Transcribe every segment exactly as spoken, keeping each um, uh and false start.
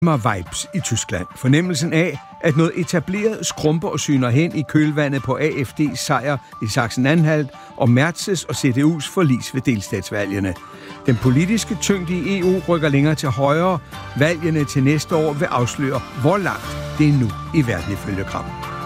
vibes i Tyskland. Fornemmelsen af, at noget etableret skrumper og syner hen i kølvandet på A F D's sejr i Sachsen-Anhalt og Merz's og C D U's forlis ved delstatsvalgene. Den politiske tyngde i E U rykker længere til højre. Valgene til næste år vil afsløre, hvor langt det er nu i verden ifølge Gram.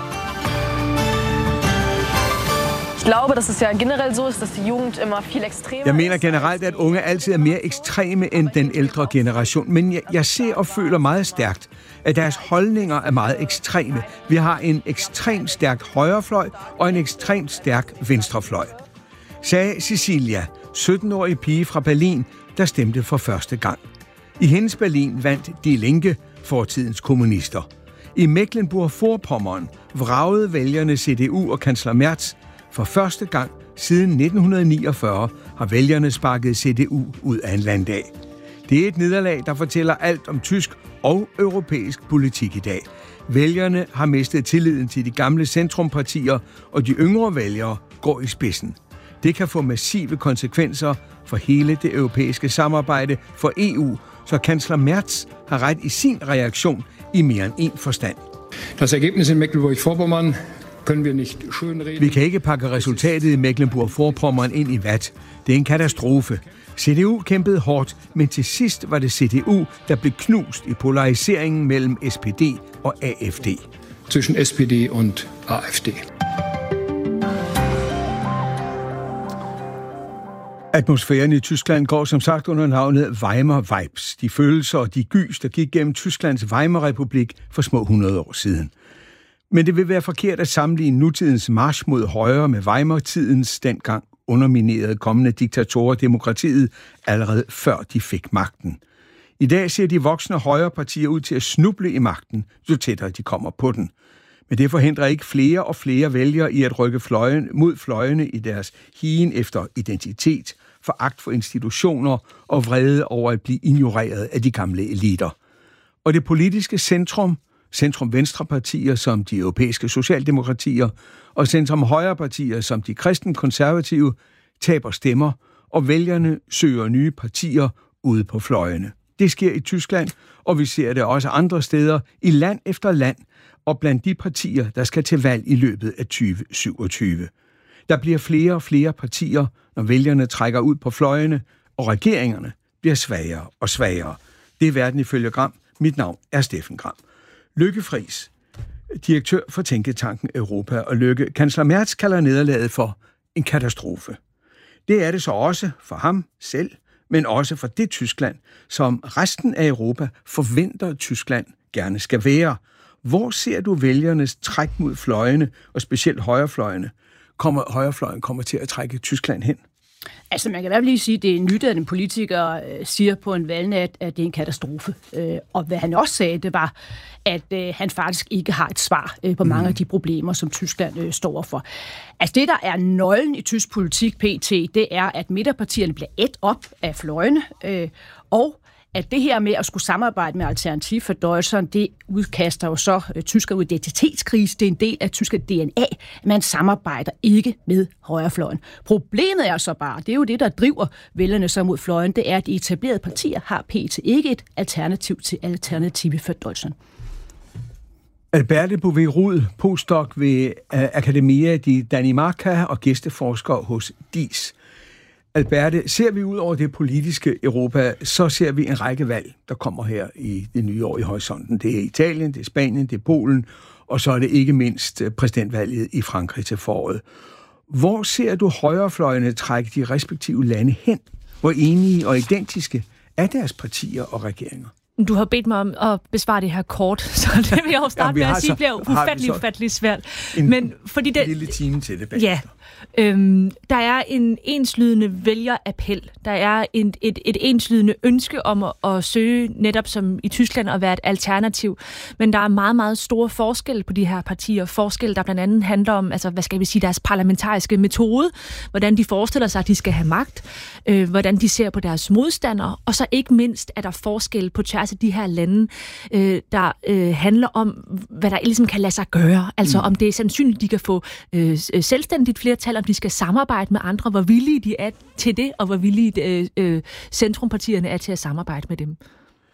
Jeg mener generelt, at unge altid er mere ekstreme end den ældre generation, men jeg, jeg ser og føler meget stærkt, at deres holdninger er meget ekstreme. Vi har en ekstremt stærk højrefløj og en ekstremt stærk venstrefløj, sagde Cecilia, sytten-årig pige fra Berlin, der stemte for første gang. I hendes Berlin vandt Die Linke, fortidens kommunister. I Mecklenburg-Vorpommern vragede vælgerne C D U og kansler Merz. For første gang siden nitten niogfyrre har vælgerne sparket C D U ud af en landdag. Det er et nederlag, der fortæller alt om tysk og europæisk politik i dag. Vælgerne har mistet tilliden til de gamle centrumpartier, og de yngre vælgere går i spidsen. Det kan få massive konsekvenser for hele det europæiske samarbejde for E U, så kansler Merz har ret i sin reaktion i mere end en forstand. Das Ergebnis in Mecklenburg-Vorpommern können wir nicht schönreden. Vi kan ikke pakke resultatet i Mecklenburg-Vorpommern ind i vat. Det er en katastrofe. C D U kæmpede hårdt, men til sidst var det C D U, der blev knust i polariseringen mellem S P D og A F D. Zwischen S P D und A F D. Atmosfæren i Tyskland går som sagt under navnet Weimar Vibes. De følelser og de gys, der gik gennem Tysklands Weimar-republik for små hundrede år siden. Men det vil være forkert at sammenligne nutidens march mod højre med Weimar-tidens dengang underminerede kommende diktatorer demokratiet allerede før de fik magten. I dag ser de voksne højrepartier ud til at snuble i magten, jo tættere de kommer på den. Men det forhindrer ikke flere og flere vælgere i at rykke fløjen mod fløjene i deres higen efter identitet, foragt for institutioner og vrede over at blive ignoreret af de gamle eliter. Og det politiske centrum, centrum-venstre-partier som de europæiske socialdemokratier og centrum-højre-partier som de kristen-konservative, taber stemmer, og vælgerne søger nye partier ude på fløjene. Det sker i Tyskland, og vi ser det også andre steder i land efter land, og blandt de partier, der skal til valg i løbet af tyve syvogtyve. Der bliver flere og flere partier, når vælgerne trækker ud på fløjene, og regeringerne bliver svagere og svagere. Det er verden ifølge Gram. Mit navn er Steffen Gram. Lykke Friis, direktør for Tænketanken Europa, og Lykke, kansler Merz kalder nederlaget for en katastrofe. Det er det så også for ham selv, men også for det Tyskland, som resten af Europa forventer, at Tyskland gerne skal være. Hvor ser du vælgernes træk mod fløjene, og specielt højrefløjene? Kommer højrefløjen kommer til at trække Tyskland hen? Altså, man kan i hvert fald lige sige, at det er nyt, at en politiker øh, siger på en valgnat, at det er en katastrofe. Øh, og hvad han også sagde, det var, at øh, han faktisk ikke har et svar øh, på mange mm. af de problemer, som Tyskland øh, står for. Altså, det, der er nøglen i tysk politik P T, det er, at midterpartierne bliver ædt op af fløjene, øh, og at det her med at skulle samarbejde med Alternativ for Deutschland, det udkaster jo så uh, tysker identitetskrise. Det er en del af tysker D N A. Man samarbejder ikke med højrefløjen. Problemet er så bare, det er jo det, der driver vælgerne så mod fløjen, det er, at de etablerede partier har P T ikke et alternativ til Alternativ for Deutschland. Alberte Bouvet-Rud, postdoc ved uh, Academia di Danimarca og gæsteforsker hos D I S. Alberte, ser vi ud over det politiske Europa, så ser vi en række valg, der kommer her i det nye år i horisonten. Det er Italien, det er Spanien, det er Polen, og så er det ikke mindst præsidentvalget i Frankrig til foråret. Hvor ser du højrefløjene trække de respektive lande hen? Hvor enige og identiske er deres partier og regeringer? Du har bedt mig om at besvare det her kort, så det vil jeg jo starte ja, med at sige, bliver ufattelig, ufattelig svært. En Men fordi det, lille time til det bagefter. Ja, øhm, der er en enslydende vælgerappel. Der er en, et, et enslydende ønske om at, at søge, netop som i Tyskland, at være et alternativ. Men der er meget, meget store forskelle på de her partier. Forskelle, der blandt andet handler om, altså, hvad skal vi sige, deres parlamentariske metode, hvordan de forestiller sig, at de skal have magt, øh, hvordan de ser på deres modstandere, og så ikke mindst er der forskel på tværs af de her lande, øh, der øh, handler om, hvad der ligesom kan lade sig gøre. Altså mm. om det er sandsynligt, de kan få øh, selvstændigt flertal, om de skal samarbejde med andre, hvor villige de er til det, og hvor villige øh, øh, centrumpartierne er til at samarbejde med dem.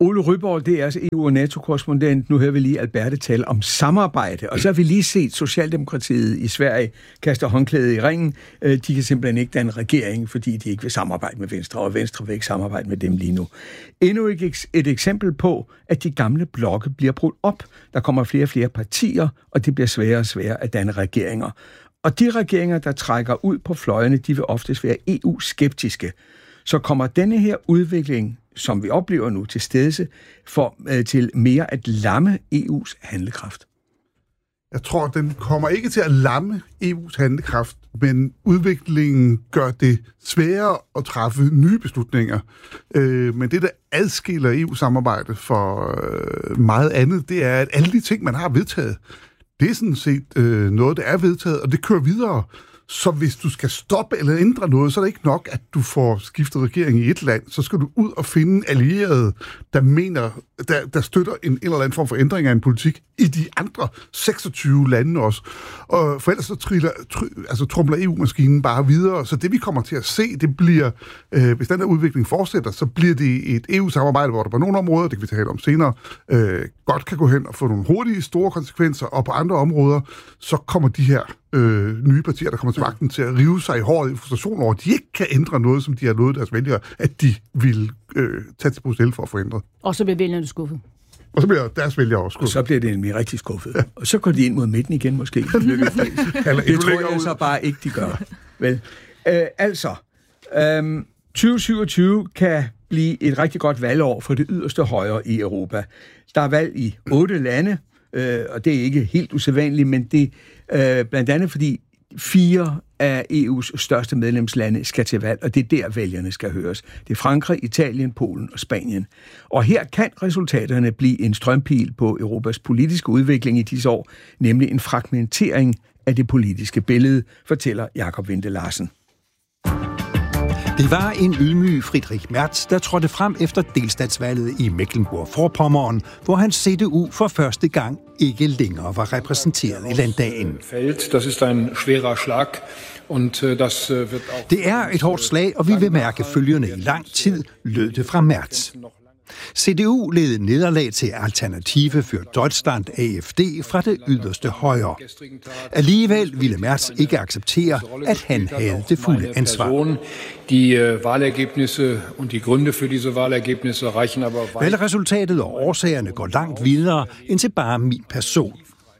Ole Ryborg, det er altså E U- og NATO-korrespondent. Nu hører vi lige Alberte tale om samarbejde. Og så har vi lige set Socialdemokratiet i Sverige kaste håndklædet i ringen. De kan simpelthen ikke danne regering, fordi de ikke vil samarbejde med Venstre, og Venstre vil ikke samarbejde med dem lige nu. Endnu et, et eksempel på, at de gamle blokke bliver brudt op. Der kommer flere og flere partier, og det bliver sværere og sværere at danne regeringer. Og de regeringer, der trækker ud på fløjene, de vil oftest være E U-skeptiske. Så kommer denne her udvikling, som vi oplever nu, til stedse for, øh, til mere at lamme E U's handlekraft? Jeg tror, den kommer ikke til at lamme E U's handlekraft, men udviklingen gør det sværere at træffe nye beslutninger. Øh, men det, der adskiller E U-samarbejdet for øh, meget andet, det er, at alle de ting, man har vedtaget, det er sådan set øh, noget, der er vedtaget, og det kører videre. Så hvis du skal stoppe eller ændre noget, så er det ikke nok, at du får skiftet regering i et land. Så skal du ud og finde allierede, der mener, der, der støtter en, en eller anden form for ændring af en politik i de andre seksogtyve lande også. Og for ellers så triller, tr, altså, trumler E U-maskinen bare videre. Så det vi kommer til at se, det bliver, øh, hvis den her udvikling fortsætter, så bliver det et E U-samarbejde, hvor der på nogle områder, det kan vi tale om senere, øh, godt kan gå hen og få nogle hurtige, store konsekvenser, og på andre områder, så kommer de her øh, nye partier, der kommer til magten, til at rive sig i håret i frustration over, at de ikke kan ændre noget, som de har lovet deres vælgere, at de vil øh, tage til Bruxelles for at få ændret. Og så bliver vælgerne skuffet. Og så bliver deres vælgere også skuffet. Og så bliver det en rigtig skuffet. Ja. Og så går de ind mod midten igen måske. det tror jeg så bare ikke, de gør. Vel, øh, altså, øh, tyve syvogtyve kan blive et rigtig godt valgår for det yderste højre i Europa. Der er valg i otte lande, øh, og det er ikke helt usædvanligt, men det er øh, blandt andet fordi fire af E U's største medlemslande skal til valg, og det er der, vælgerne skal høres. Det er Frankrig, Italien, Polen og Spanien. Og her kan resultaterne blive en strømpil på Europas politiske udvikling i disse år, nemlig en fragmentering af det politiske billede, fortæller Jakob Winde Larsen. Det var en ydmyg Friedrich Merz, der trådte frem efter delstatsvalget i Mecklenburg-Vorpommern, hvor hans C D U for første gang ikke længere var repræsenteret i landdagen. Det er et hårdt slag, og vi vil mærke følgerne i lang tid, lød det fra Merz. C D U led nederlag til Alternative für Deutschland, A F D, fra det yderste højre. Alligevel ville Merz ikke acceptere, at han havde det fulde ansvar. Die Wahlergebnisse und die Gründe für diese Wahlergebnisse reichen aber weit. Valgresultatet og årsagerne går langt videre end til bare min person.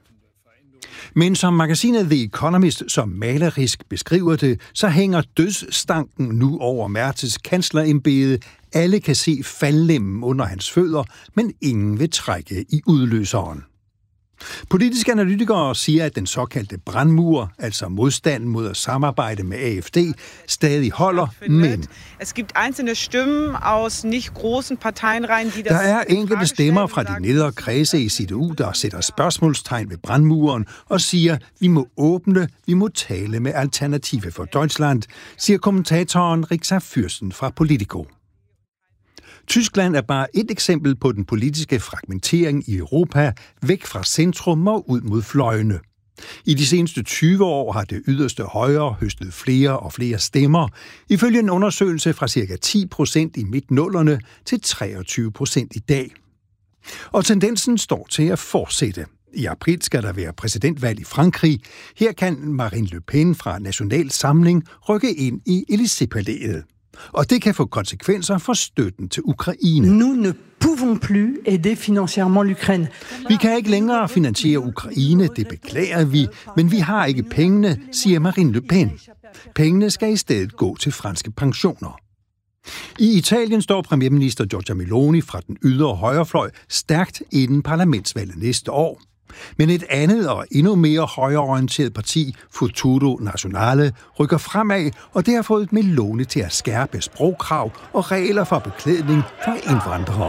Men som magasinet The Economist som malerisk beskriver det, så hænger dødsstanken nu over Merz's kanslerembede. Alle kan se faldlemmen under hans fødder, men ingen vil trække i udløseren. Politiske analytikere siger, at den såkaldte brandmur, altså modstanden mod at samarbejde med A F D, stadig holder, men es gibt einzelne Stimmen aus nicht großen Parteienreihen, die das der er enkelte stemmer fra de nedre kredse i C D U, der sætter spørgsmålstegn ved brandmuren og siger, vi må åbne, vi må tale med Alternative for Deutschland, siger kommentatoren Rixa Fürsten fra Politico. Tyskland er bare et eksempel på den politiske fragmentering i Europa, væk fra centrum og ud mod fløjene. I de seneste tyve år har det yderste højre høstet flere og flere stemmer, ifølge en undersøgelse fra ca. ti procent i midt-nullerne til treogtyve procent i dag. Og tendensen står til at fortsætte. I april skal der være præsidentvalg i Frankrig. Her kan Marine Le Pen fra National Samling rykke ind i Élysée-palæet. Og det kan få konsekvenser for støtten til Ukraine. Nous ne pouvons plus aider financièrement l'Ukraine. Vi kan ikke længere finansiere Ukraine, det beklager vi, men vi har ikke pengene, siger Marine Le Pen. Pengene skal i stedet gå til franske pensioner. I Italien står premierminister Giorgia Meloni fra den ydre højrefløj stærkt inden parlamentsvalget næste år. Men et andet og endnu mere højreorienteret parti, Futuro Nazionale, rykker fremad, og det har fået Meloni til at skærpe sprogkrav og regler for beklædning for indvandrere.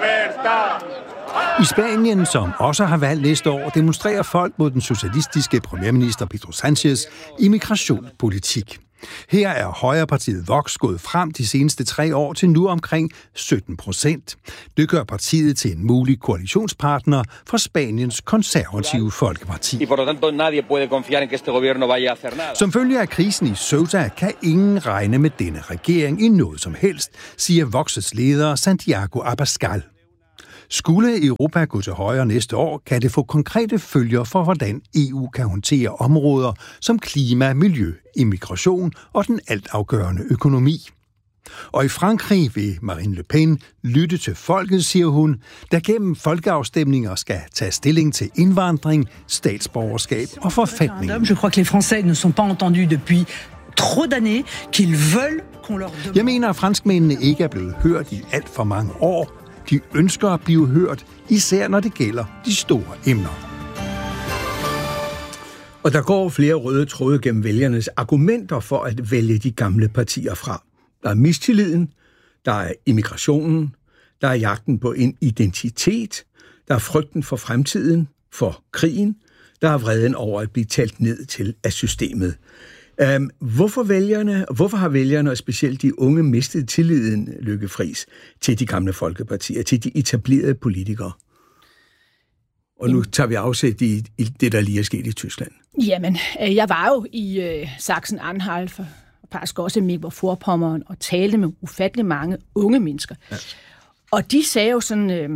I Spanien, som også har valgt næste år, demonstrerer folk mod den socialistiske premierminister Pedro Sánchez immigrationspolitik. Her er højrepartiet Vox gået frem de seneste tre år til nu omkring sytten procent. Det gør partiet til en mulig koalitionspartner for Spaniens konservative folkeparti. Som følge af krisen i Ceuta kan ingen regne med denne regering i noget som helst, siger Vox's leder Santiago Abascal. Skulle Europa gå til højre næste år, kan det få konkrete følger for, hvordan E U kan håndtere områder som klima, miljø, immigration og den altafgørende økonomi. Og i Frankrig vil Marine Le Pen lytte til folket, siger hun, der gennem folkeafstemninger skal tage stilling til indvandring, statsborgerskab og forfatning. Je crois que les Français ne sont pas entendus depuis trop d'années, qu'ils veulent qu'on leur demande. Jeg mener, at franskmændene ikke er blevet hørt i alt for mange år. De ønsker at blive hørt, især når det gælder de store emner. Og der går flere røde tråde gennem vælgernes argumenter for at vælge de gamle partier fra. Der er mistilliden, der er immigrationen, der er jagten på en identitet, der er frygten for fremtiden, for krigen, der er vreden over at blive talt ned til af systemet. Um, hvorfor, vælgerne, hvorfor har vælgerne, og specielt de unge, mistet tilliden, Lykke Friis, til de gamle folkepartier, til de etablerede politikere? Og nu tager vi afsæt i, i det, der lige er sket i Tyskland. Jamen, jeg var jo i øh, Sachsen-Anhalt for faktisk også i Mecklenburg-Vorpommern og talte med ufattelig mange unge mennesker. Ja. Og de sagde jo sådan øh,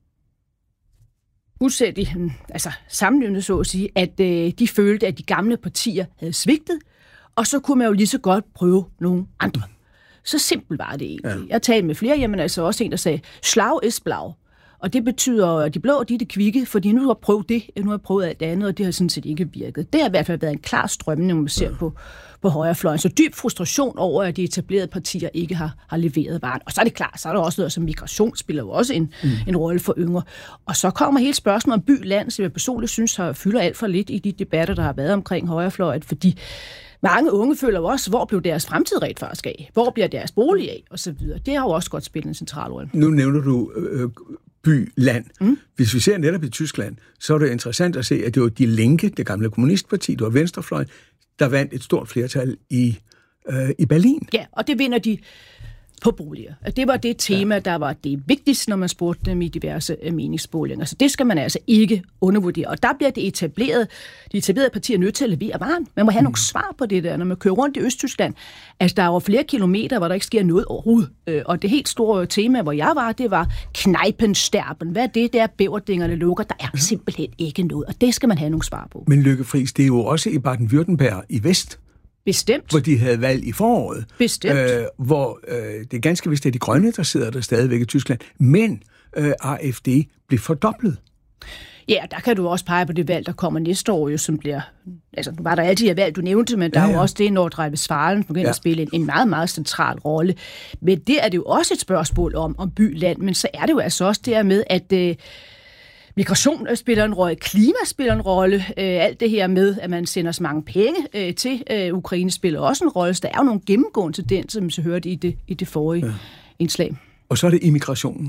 usættigt, altså sammenlignende så at sige, at øh, de følte, at de gamle partier havde svigtet, og så kunne man jo lige så godt prøve nogle andre. Så simpelt var det egentlig. Ja. Jeg talte med flere, jamen altså også en, der sagde, Schlau ist blau. Og det betyder, at de blå, de er det kvikke, fordi nu har jeg prøvet det, nu har jeg prøvet alt det andet, og det har sådan set ikke virket. Det har i hvert fald været en klar strømning, når man ser ja. på, på højrefløjen. Så dyb frustration over, at de etablerede partier ikke har, har leveret varen. Og så er det klart, så er der også noget som migration, spiller jo også en, mm. en rolle for yngre. Og så kommer hele spørgsmålet om by-land, som jeg personligt synes har fylder alt for lidt i de debatter, der har været omkring højrefløjen, fordi mange unge føler jo også, hvor blev deres fremtid rent faktisk af? Hvor bliver deres bolig af? Og så videre. Det har jo også godt spillet en central rolle. Nu nævner du øh, by, land. Mm. Hvis vi ser netop i Tyskland, så er det interessant at se, at det var De Linke, det gamle kommunistparti, det var venstrefløjen, der vandt et stort flertal i, øh, i Berlin. Ja, og det vinder de på boliger. Det var det tema, der var det vigtigste, når man spurgte dem i diverse meningsmålinger. Så det skal man altså ikke undervurdere. Og der bliver det etableret, de etablerede partier nødt til at levere varen. Man må have mm. nogle svar på det der, når man kører rundt i Østtyskland. Altså, der var flere kilometer, hvor der ikke sker noget overhovedet. Og det helt store tema, hvor jeg var, det var Kneipensterben. Hvad er det, der bæverdingerne lukker? Der er simpelthen ikke noget, og det skal man have nogle svar på. Men Lykke Friis, det er jo også i Baden-Württemberg i vest. Bestemt. Hvor de havde valg i foråret. Bestemt. Øh, hvor øh, det er ganske vist, at de grønne, der sidder der stadigvæk i Tyskland, men øh, A F D blev fordoblet. Ja, der kan du også pege på det valg, der kommer næste år, jo, som bliver... Altså, nu var der altid et valg, du nævnte, men der ja, ja. er jo også det, når Nordrhein-Westfalen begynder ja. at spille en, en meget, meget central rolle. Men det er det jo også et spørgsmål om, om by-land, men så er det jo altså også det her med, at... Øh, Migration spiller en rolle, klima spiller en rolle, øh, alt det her med, at man sender så mange penge øh, til øh, Ukraine, spiller også en rolle. Så der er jo nogle gennemgående tendenser, som vi så hørte i det, i det forrige ja. indslag. Og så er det immigrationen.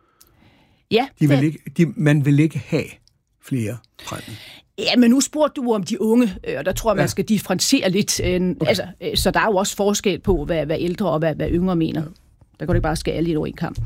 Ja. De vil ikke, de, man vil ikke have flere fremme. Ja, men nu spurgte du om de unge, og der tror jeg, man ja. skal differentiere lidt. Øh, okay. altså, øh, så der er jo også forskel på, hvad, hvad ældre og hvad, hvad yngre mener. Ja. Der kan du ikke bare skære alle i et over en kamp.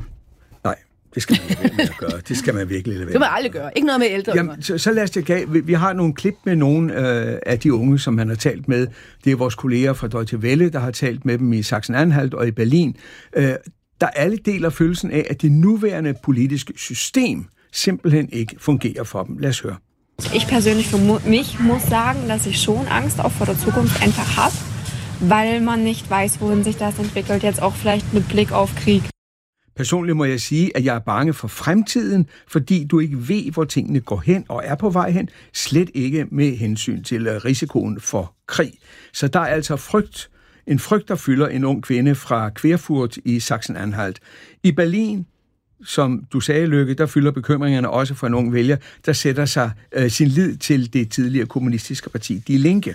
Det skal man virkelig at gøre. Det skal man virkelig lade være. Det må man aldrig gøre. Ikke noget med ældre. Jamen, så, så lad os det gav. Vi, vi har nogle klip med nogle øh, af de unge, som han har talt med. Det er vores kolleger fra Deutsche Welle, der har talt med dem i Sachsen-Anhalt og i Berlin. Øh, der alle deler følelsen af, at det nuværende politiske system simpelthen ikke fungerer for dem. Lad os høre. Ich persönlich für mich muss sagen, dass ich schon Angst auch vor der Zukunft einfach habe, weil man nicht weiß, wohin sich das entwickelt. Jetzt auch vielleicht mit Blick auf Krieg. Personligt må jeg sige, at jeg er bange for fremtiden, fordi du ikke ved, hvor tingene går hen og er på vej hen, slet ikke med hensyn til risikoen for krig. Så der er altså frygt, en frygt, der fylder en ung kvinde fra Querfurt i Sachsen-Anhalt. I Berlin, som du sagde, Lykke, der fylder bekymringerne også for en ung vælger, der sætter sig øh, sin lid til det tidligere kommunistiske parti, Die Linke.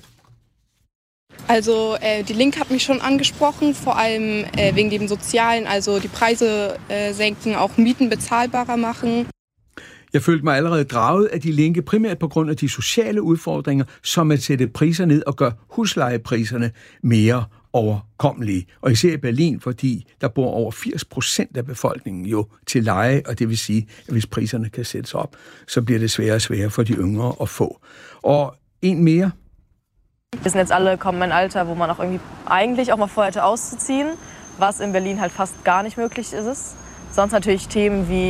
Also äh, die Linke hat mich schon angesprochen, vor allem äh, wegen dem Sozialen, also die Preise äh, senken, auch Mieten bezahlbarer machen. Jeg følte mig allerede draget af De Linke, primært på grund af de sociale udfordringer, som at sætte priser ned og gøre huslejepriserne mere overkommelige. Og især i Berlin, fordi der bor over firs procent af befolkningen jo til leje, og det vil sige, at hvis priserne kan sættes op, så bliver det sværere og sværere for de yngre at få. Og en mere. Wir sind jetzt alle kommen in ein Alter, wo man auch irgendwie eigentlich auch mal vorhätte auszuziehen, was in Berlin halt fast gar nicht möglich ist. Sonst natürlich Themen wie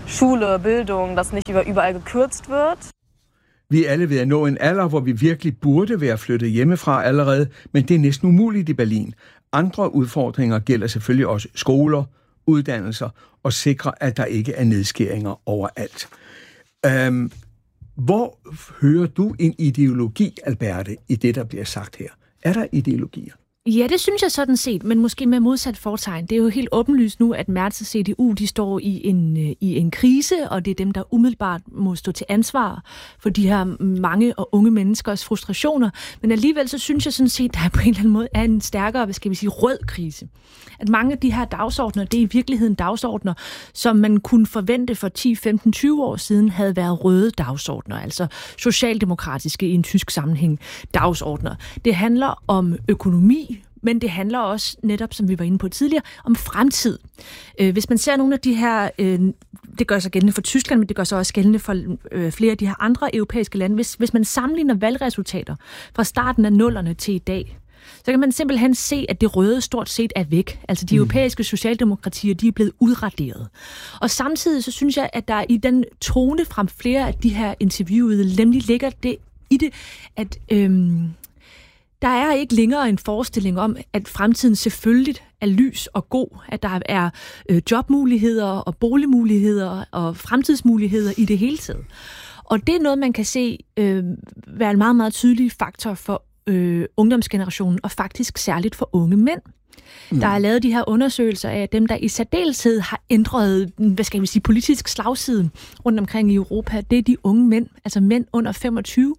Schule, Bildung, dass nicht überall gekürzt wird. Vi er alle ved at nå en alder, hvor vi virkelig burde være flyttet hjemmefra allerede, men det er næsten umuligt i Berlin. Andre udfordringer gælder selvfølgelig også skoler, uddannelser og sikre, at der ikke er nedskæringer overalt. Øhm, hvor hører du en ideologi, Alberte, i det, der bliver sagt her? Er der ideologier? Ja, det synes jeg sådan set, men måske med modsat fortegn. Det er jo helt åbenlyst nu, at Merz og C D U, de står i en, i en krise, og det er dem, der umiddelbart må stå til ansvar for de her mange og unge menneskers frustrationer. Men alligevel så synes jeg sådan set, at der på en eller anden måde er en stærkere, hvad skal vi sige, rød krise. At mange af de her dagsordner, det er i virkeligheden dagsordner, som man kunne forvente for ti, femten, tyve år siden havde været røde dagsordner, altså socialdemokratiske i en tysk sammenhæng dagsordner. Det handler om økonomi, men det handler også netop, som vi var inde på tidligere, om fremtid. Hvis man ser nogle af de her, det gør sig gældende for Tyskland, men det gør sig også gældende for flere af de her andre europæiske lande. Hvis, hvis man sammenligner valgresultater fra starten af nullerne til i dag, så kan man simpelthen se, at det røde stort set er væk. Altså de europæiske socialdemokratier, de er blevet udraderet. Og samtidig så synes jeg, at der i den tone fra flere af de her interviewede, nemlig ligger det i det, at øhm, der er ikke længere en forestilling om, at fremtiden selvfølgelig er lys og god, at der er øh, jobmuligheder og boligmuligheder og fremtidsmuligheder i det hele taget. Og det er noget, man kan se øh, være en meget, meget tydelig faktor for øh, ungdomsgenerationen, og faktisk særligt for unge mænd. Mm. Der er lavet de her undersøgelser af dem, der i særdeleshed har ændret, hvad skal vi sige, politisk slagsiden rundt omkring i Europa. Det er de unge mænd, altså mænd under femogtyve.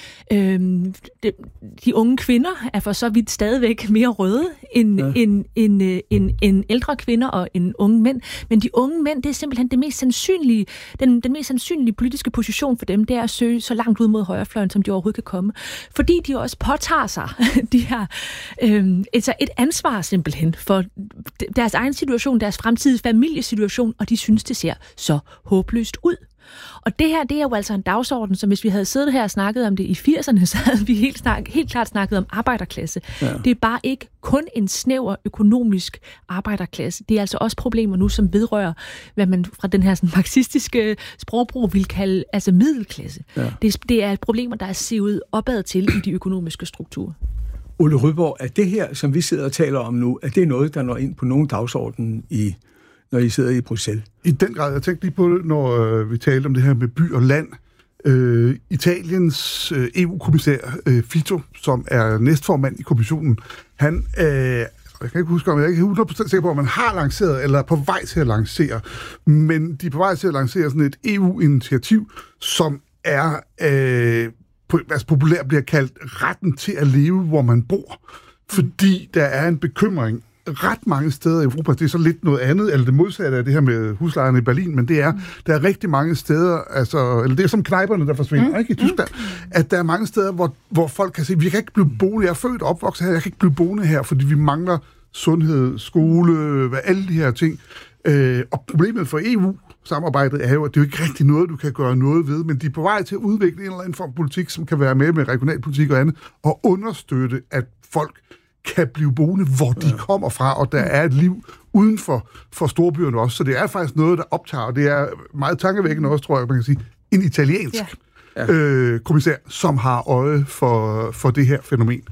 Øhm, de, de unge kvinder er for så vidt stadigvæk mere røde end, ja. end, end, end, end, end ældre kvinder og end unge mænd. Men de unge mænd, det er simpelthen det mest sandsynlige, den, den mest sandsynlige politiske position for dem, det er at søge så langt ud mod højrefløjen, som de overhovedet kan komme. Fordi de også påtager sig de her, øhm, altså et ansvar simpelthen for deres egen situation, deres fremtidige familiesituation, og de synes, det ser så håbløst ud. Og det her, det er jo altså en dagsorden, som hvis vi havde siddet her og snakket om det i firserne, så havde vi helt, snak, helt klart snakket om arbejderklasse. Ja. Det er bare ikke kun en snæver økonomisk arbejderklasse. Det er altså også problemer nu, som vedrører, hvad man fra den her sådan, marxistiske sprogbrug vil kalde altså middelklasse. Ja. Det, det er problemer, der er sivet opad til i de økonomiske strukturer. Ole Ryborg, er det her, som vi sidder og taler om nu, er det noget, der når ind på nogen dagsorden i når I sidder i Bruxelles? I den grad. Jeg tænkte lige på det, når øh, vi talte om det her med by og land. Øh, Italiens øh, E U-kommissær øh, Fito, som er næstformand i kommissionen, han, øh, jeg kan ikke huske, om jeg er ikke hundrede procent sikker på, om man har lanceret, eller er på vej til at lancere, men de er på vej til at lancere sådan et E U-initiativ, som er, øh, på, altså populært bliver kaldt retten til at leve, hvor man bor. Fordi der er en bekymring ret mange steder i Europa, det er så lidt noget andet, eller det modsatte af det her med huslejerne i Berlin, men det er, mm. der er rigtig mange steder, altså, eller det er som knejperne, der forsvinder, mm. ikke i Tyskland, mm. at der er mange steder, hvor, hvor folk kan sige, vi kan ikke blive boende, jeg er født og opvokset her, jeg kan ikke blive boende her, fordi vi mangler sundhed, skole, hvad, alle de her ting. Øh, og problemet for E U-samarbejdet er jo, at det er jo ikke rigtig noget, du kan gøre noget ved, men de er på vej til at udvikle en eller anden form for politik, som kan være med med regionalpolitik og andet, og understøtte, at folk kan blive boende, hvor de ja. kommer fra, og der er et liv uden for, for storbyerne også. Så det er faktisk noget, der optager, og det er meget tankevækkende også, tror jeg, man kan sige, en italiensk ja. øh, kommissær, som har øje for, for det her fænomen.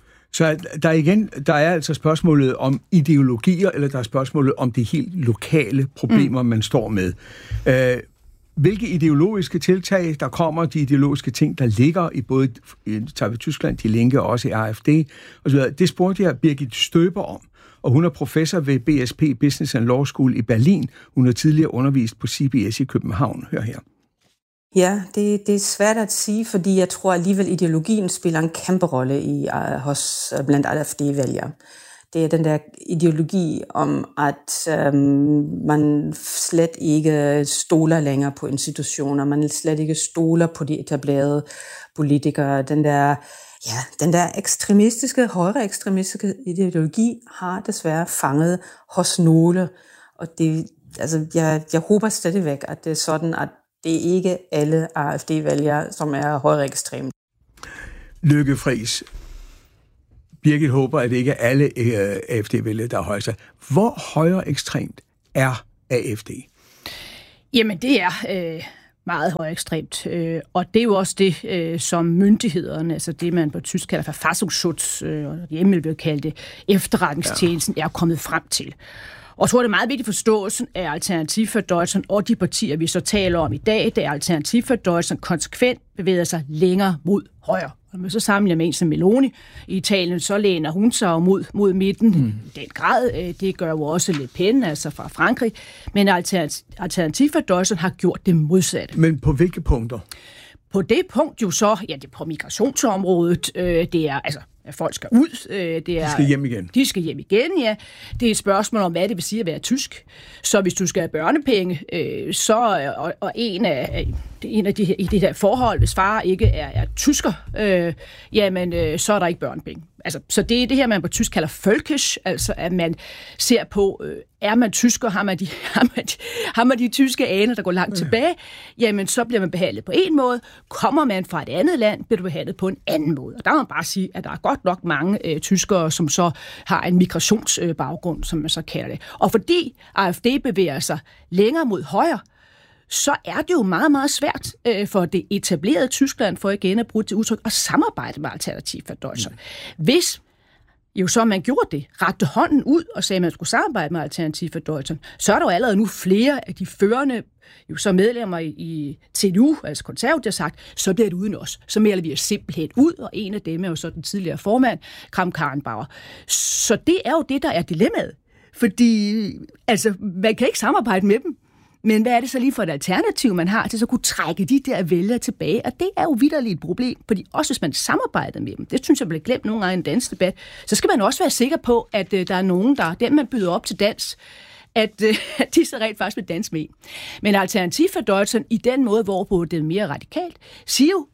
Så der er igen, der er altså spørgsmålet om ideologier, eller der er spørgsmålet om de helt lokale problemer, mm. man står med. Øh, Hvilke ideologiske tiltag, der kommer, de ideologiske ting, der ligger i både tager vi Tyskland, de Linke og også i A F D osv., det spurgte jeg Birgit Støber om, og hun er professor ved B S P Business and Law School i Berlin. Hun har tidligere undervist på C B S i København. Hør her. Ja, det, det er svært at sige, fordi jeg tror alligevel, ideologien spiller en kæmpe rolle i, uh, hos uh, blandt A F D-vælgere. Det er den der ideologi om, at øhm, man slet ikke stoler længere på institutioner, man slet ikke stoler på de etablerede politikere. Den der, ja, den der ekstremistiske, højre ekstremistiske ideologi har desværre fanget hos nogle. Og det, altså, jeg, jeg håber stadigvæk, at det er sådan, at det ikke er alle A F D-vælgere, som er højre ekstreme. Lykke Friis. Birgit håber, at det ikke er alle øh, A F D-vælgere, der er højere. Hvor højere ekstremt er A F D? Jamen, det er øh, meget højekstremt, øh, og det er jo også det, øh, som myndighederne, altså det, man på tysk kalder Verfassungsschutz, øh, og hjemme vil kalde det, efterretningstjenesten, ja. er kommet frem til. Og jeg tror, det er meget vigtigt forståelsen af Alternativ for Deutschland og de partier, vi så taler om i dag, da Alternativ for Deutschland konsekvent bevæger sig længere mod højre. Og når så sammenligner med en som Meloni i Italien, så læner hun sig mod, mod midten mm. i den grad. Det gør jo også Le Pen, altså fra Frankrig. Men Alternativ for Deutschland har gjort det modsatte. Men på hvilke punkter? På det punkt jo så, ja, det er på migrationsområdet, øh, det er altså at folk skal ud. Øh, det er, de skal hjem igen. De skal hjem igen, ja. Det er et spørgsmål om, hvad det vil sige at være tysk. Så hvis du skal have børnepenge, øh, så og, og en af, en af de her, i det her forhold, hvis far ikke er, er tysker, øh, jamen øh, så er der ikke børnepenge. Altså, så det er det her, man på tysk kalder Völkisch, altså at man ser på, øh, er man tysker, har man, de, har, man de, har man de tyske aner, der går langt ja. tilbage, jamen så bliver man behandlet på en måde. Kommer man fra et andet land, bliver du behandlet på en anden måde. Og der må man bare sige, at der er godt nok mange øh, tyskere, som så har en migrationsbaggrund, øh, som man så kalder det. Og fordi A F D bevæger sig længere mod højre, så er det jo meget, meget svært øh, for det etablerede Tyskland, for igen at bruge det udtryk, at samarbejde med Alternativ for Deutschland. Mm. Hvis jo så man gjorde det, rakte hånden ud og sagde, at man skulle samarbejde med Alternativ for Deutschland, så er der jo allerede nu flere af de førende jo så medlemmer i, i C D U, altså konservativt, der har sagt, så bliver det uden os. Så melder vi os simpelthen ud, og en af dem er jo så den tidligere formand, Kramp-Karrenbauer. Så det er jo det, der er dilemmaet. Fordi altså, man kan ikke samarbejde med dem. Men hvad er det så lige for et alternativ, man har til så kunne trække de der vælgere tilbage? Og det er jo vitterligt et problem, fordi også hvis man samarbejder med dem, det synes jeg bliver glemt nogle gange i en dansk debat, så skal man også være sikker på, at uh, der er nogen, der dem man byder op til dans, at, uh, at de så rent faktisk vil danse med. Men Alternativ for Deutschland, i den måde, hvorpå det er mere radikalt, siger jo,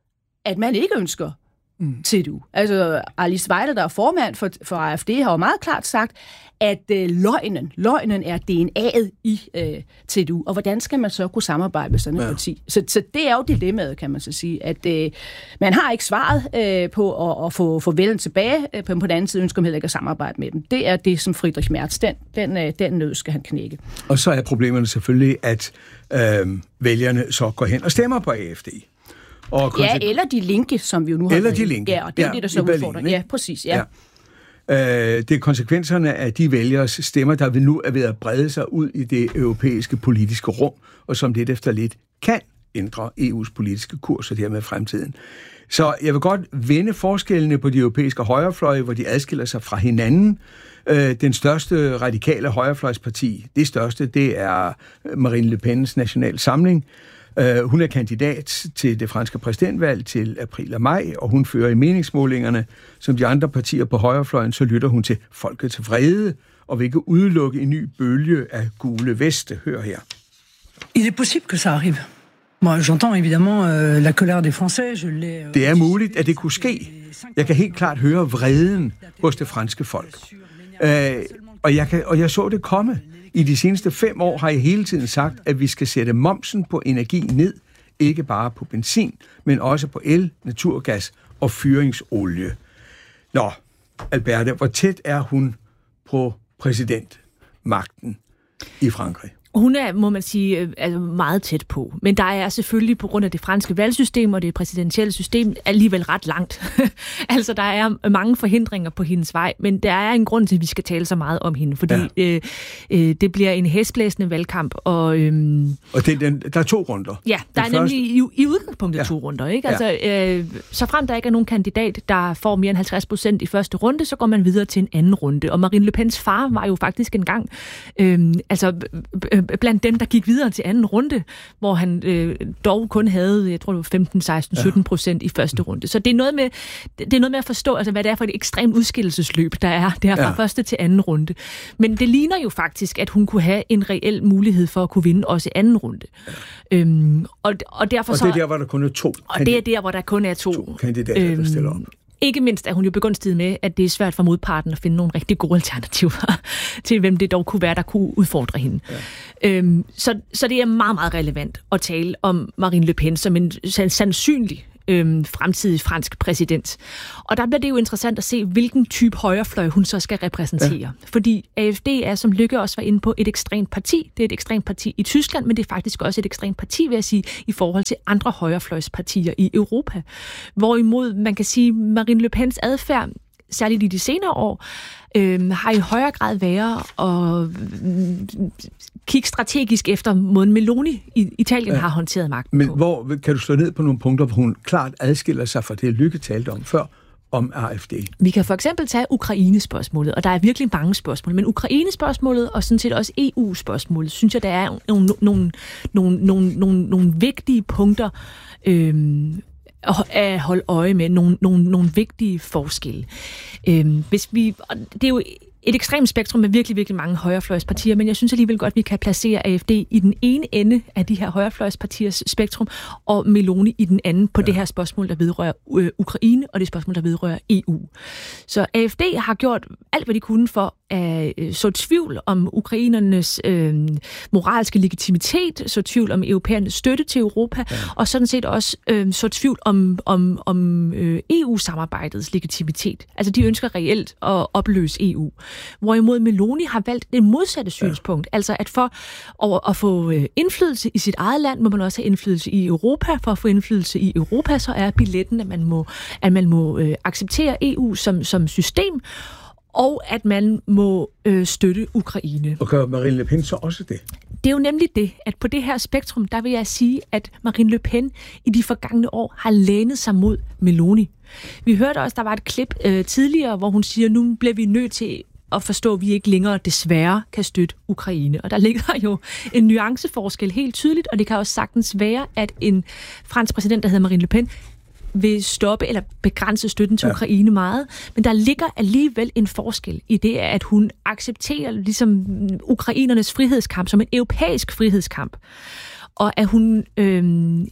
at man ikke ønsker mm. C D U. Altså Alice Weidel, der er formand for, for A F D, har jo meget klart sagt, at øh, løgnen, løgnen er D N A'et i øh, C D U, og hvordan skal man så kunne samarbejde med sådan et ja. parti? Så, så det er jo dilemmaet, kan man så sige, at øh, man har ikke svaret øh, på at, at få, få vælden tilbage, øh, på den anden side ønsker man heller ikke at samarbejde med dem. Det er det, som Friedrich Merz, den, den, øh, den nød skal han knække. Og så er problemerne selvfølgelig, at øh, vælgerne så går hen og stemmer på A F D. Og ja, eller de linke, som vi jo nu har. Eller de linke. Ja, og det er ja, det, der så udfordrer. Ja, præcis, ja. ja. Det er konsekvenserne af de vælgeres stemmer, der vil nu er ved at brede sig ud i det europæiske politiske rum, og som lidt efter lidt kan ændre E U's politiske kurs og dermed fremtiden. Så jeg vil godt vende forskellene på de europæiske højrefløje, hvor de adskiller sig fra hinanden. Den største radikale højrefløjsparti, det største, det er Marine Le Pens National Samling. Hun er kandidat til det franske præsidentvalg til april og maj, og hun fører i meningsmålingerne, som de andre partier på højrefløjen, så lytter hun til folkets vrede, og vil ikke udelukke en ny bølge af gule veste. Hør her. Il est possible que ça arrive. Moi, j'entends évidemment euh, la colère des Français. Je l'ai, euh, det er muligt, at det kunne ske. Jeg kan helt klart høre vreden hos det franske folk. Øh, og, jeg kan, og jeg så det komme. I de seneste fem år har jeg hele tiden sagt, at vi skal sætte momsen på energi ned, ikke bare på benzin, men også på el, naturgas og fyringsolie. Nå, Alberte, hvor tæt er hun på præsidentmagten i Frankrig? Hun er, må man sige, altså meget tæt på. Men der er selvfølgelig på grund af det franske valgsystem og det præsidentielle system alligevel ret langt. Altså, der er mange forhindringer på hendes vej, men der er en grund til, at vi skal tale så meget om hende, fordi ja. øh, øh, det bliver en hæsblæsende valgkamp. Og, øhm, og den, den, der er to runder. Ja, der den er første... nemlig i, i udgangspunktet ja. to runder. Ikke? Altså, øh, så frem der ikke er nogen kandidat, der får mere end halvtreds procent i første runde, så går man videre til en anden runde. Og Marine Le Pens far var jo faktisk engang... Øh, altså... Øh, blandt dem, der gik videre til anden runde, hvor han øh, dog kun havde, jeg tror det var femten, seksten, sytten procent i første runde. Så det er noget med, det er noget med at forstå, altså, hvad det er for et ekstremt udskillelsesløb, der er der fra ja. første til anden runde. Men det ligner jo faktisk, at hun kunne have en reel mulighed for at kunne vinde også i anden runde. Ja. Øhm, og, og, derfor og så, det er der, hvor der kun er to. Og det er der, hvor der kun er to, to kandidater, øhm, der stiller op. Ikke mindst er hun jo begunstiget med, at det er svært for modparten at finde nogle rigtig gode alternativer til, hvem det dog kunne være, der kunne udfordre hende. Ja. Øhm, så, så det er meget, meget relevant at tale om Marine Le Pen som en sandsynlig øhm, fremtidig fransk præsident. Og der bliver det jo interessant at se, hvilken type højrefløj hun så skal repræsentere. Ja. Fordi A F D er, som Lykke også var inde på, et ekstremt parti. Det er et ekstremt parti i Tyskland, men det er faktisk også et ekstremt parti, vil jeg sige, i forhold til andre højrefløjspartier i Europa. Hvorimod man kan sige, Marine Le Pens adfærd, særligt i de senere år, øh, har i højere grad været at kigge strategisk efter måden Meloni i Italien ja. har håndteret magten Men på. hvor kan du slå ned på nogle punkter, hvor hun klart adskiller sig fra det, Lykke talte om før, om A F D? Vi kan for eksempel tage Ukraine-spørgsmålet, og der er virkelig mange spørgsmål, men Ukraine-spørgsmålet og sådan set også E U-spørgsmålet, synes jeg, der er nogle, nogle, nogle, nogle, nogle, nogle vigtige punkter, øh, at holde øje med, nogle, nogle, nogle vigtige forskelle. Øhm, hvis vi, det er jo et ekstremt spektrum med virkelig, virkelig mange højrefløjspartier, men jeg synes alligevel godt, vi kan placere A F D i den ene ende af de her højrefløjspartiers spektrum, og Meloni i den anden på ja. det her spørgsmål, der vedrører øh, Ukraine, og det spørgsmål, der vedrører E U. Så A F D har gjort alt, hvad de kunne for at øh, så tvivl om ukrainernes øh, moralske legitimitet, så tvivl om europæernes støtte til Europa, ja. og sådan set også øh, så tvivl om, om, om øh, E U-samarbejdets legitimitet. Altså, de ønsker reelt at opløse E U. Hvorimod Meloni har valgt det modsatte synspunkt, ja. altså at for at, at få indflydelse i sit eget land, må man også have indflydelse i Europa. For at få indflydelse i Europa, så er billetten, at man må, at man må øh, acceptere E U som, som system, og at man må øh, støtte Ukraine. Og gør Marine Le Pen så også det? Det er jo nemlig det, at på det her spektrum, der vil jeg sige, at Marine Le Pen i de forgangne år har lænet sig mod Meloni. Vi hørte også, der var et klip øh, tidligere, hvor hun siger, nu bliver vi nødt til at forstå, at vi ikke længere desværre kan støtte Ukraine. Og der ligger jo en nuanceforskel helt tydeligt, og det kan også sagtens være, at en fransk præsident, der hedder Marine Le Pen, vil stoppe eller begrænse støtten til ja. Ukraine meget. Men der ligger alligevel en forskel i det, at hun accepterer ligesom ukrainernes frihedskamp som en europæisk frihedskamp. Og at hun øhm,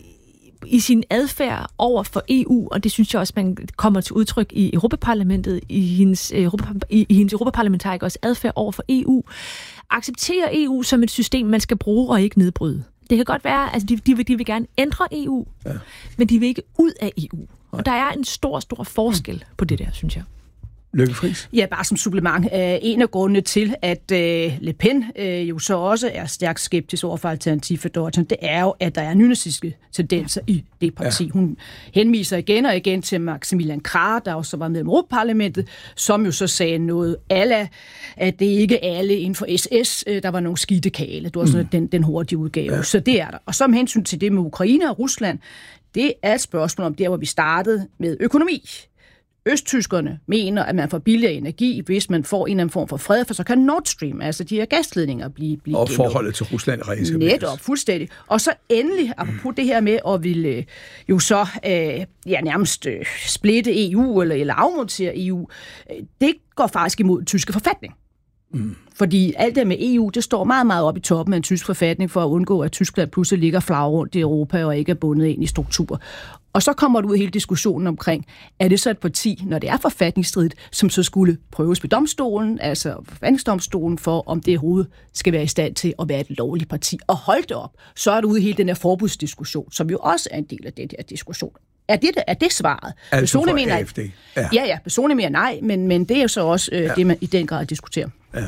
i sin adfærd over for E U, og det synes jeg også, man kommer til udtryk i Europaparlamentet, i hendes, Europa, i, i hendes europaparlamentarikers adfærd over for E U, accepterer E U som et system, man skal bruge og ikke nedbryde. Det kan godt være, altså de, de, vil, de vil gerne ændre E U, ja. men de vil ikke ud af E U. Og der er en stor, stor forskel på det der, synes jeg. Lykke Friis? Ja, bare som supplement. En af grundene til, at Le Pen jo så også er stærkt skeptisk over for Alternativ for Deutschland, det er jo, at der er nynazistiske tendenser i det parti. Ja. Hun henviser igen og igen til Maximilian Krah, der også var med i Europaparlamentet, som jo så sagde noget alla, at det ikke er alle inden for S S, der var nogle skidtekale. Det var sådan mm. den, den hurtige udgave. Ja. Så det er der. Og som hensyn til det med Ukraine og Rusland, det er et spørgsmål om der, hvor vi startede med økonomi. Østtyskerne mener, at man får billigere energi, hvis man får en eller anden form for fred, for så kan Nord Stream, altså de her gasledninger, blive, blive og forholdet til Rusland rejser. Netop, fuldstændig. Og så endelig, apropos det her med at ville jo så øh, ja, nærmest øh, splitte E U eller, eller afmontere E U, øh, det går faktisk imod den tyske forfatning. Mm. Fordi alt det med E U, det står meget, meget op i toppen af en tysk forfatning for at undgå, at Tyskland pludselig ligger flag rundt i Europa og ikke er bundet ind i strukturer. Og så kommer du ud hele diskussionen omkring, er det så et parti, når det er forfatningsstridigt, som så skulle prøves ved domstolen, altså forfatningsdomstolen, for om det overhovedet skal være i stand til at være et lovligt parti. Og hold det op, så er du ude i hele den her forbudsdiskussion, som jo også er en del af den her diskussion. Er det, er det svaret? Altså for mener, A F D? Ja. ja, ja, personligt mener nej, men, men det er jo så også øh, ja. det, man i den grad diskuterer. Ja.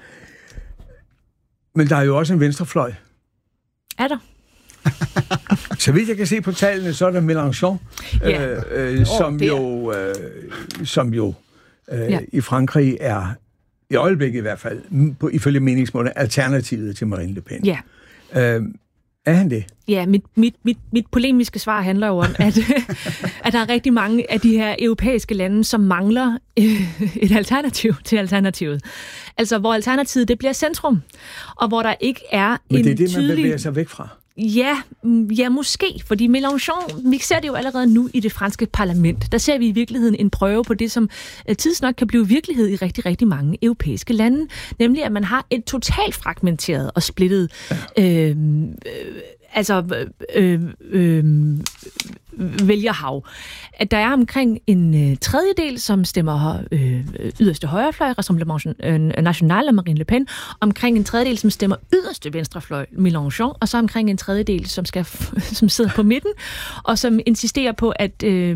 Men der er jo også en venstrefløj. Er der? Så vidt jeg kan se på tallene, så er der Mélenchon, ja. øh, øh, som, oh, jo, øh, som jo øh, ja. i Frankrig er, i øjeblikket i hvert fald, på, ifølge meningsmålene, alternativet til Marine Le Pen. Ja. Øh, er han det? Ja, mit, mit, mit, mit polemiske svar handler jo om, at, at der er rigtig mange af de her europæiske lande, som mangler øh, et alternativ til alternativet. Altså, hvor alternativet, det bliver centrum, og hvor der ikke er Men en det er det, tydelig... man bevæger sig væk fra. Ja, ja, måske, fordi Mélenchon, vi ser det jo allerede nu i det franske parlament. Der ser vi i virkeligheden en prøve på det, som tidsnok kan blive virkelighed i rigtig, rigtig mange europæiske lande. Nemlig, at man har et totalt fragmenteret og splittet... Ja. Øh, øh, altså... Øh, øh, vælgerhav, at der er omkring en øh, tredjedel, som stemmer øh, yderste højrefløj, Rassemblement National og Marine Le Pen, omkring en tredjedel, som stemmer yderste venstrefløj, Mélenchon, og så omkring en tredjedel, som, skal, som sidder på midten, og som insisterer på, at øh,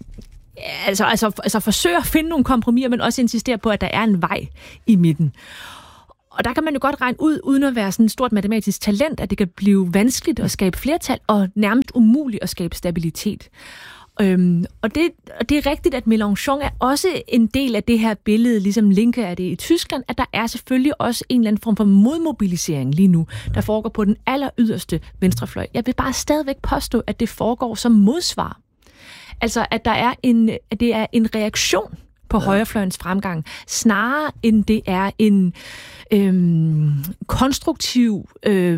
altså, altså, altså forsøger at finde nogle kompromiser, men også insisterer på, at der er en vej i midten. Og der kan man jo godt regne ud, uden at være sådan et stort matematisk talent, at det kan blive vanskeligt at skabe flertal, og nærmest umuligt at skabe stabilitet. Øhm, og, det, og det er rigtigt, at Mélenchon er også en del af det her billede, ligesom Linke er det i Tyskland, at der er selvfølgelig også en eller anden form for modmobilisering lige nu, der foregår på den aller yderste venstrefløj. Jeg vil bare stadigvæk påstå, at det foregår som modsvar. Altså, at, der er en, at det er en reaktion på ja. højrefløjens fremgang, snarere end det er en øhm, konstruktiv, øh,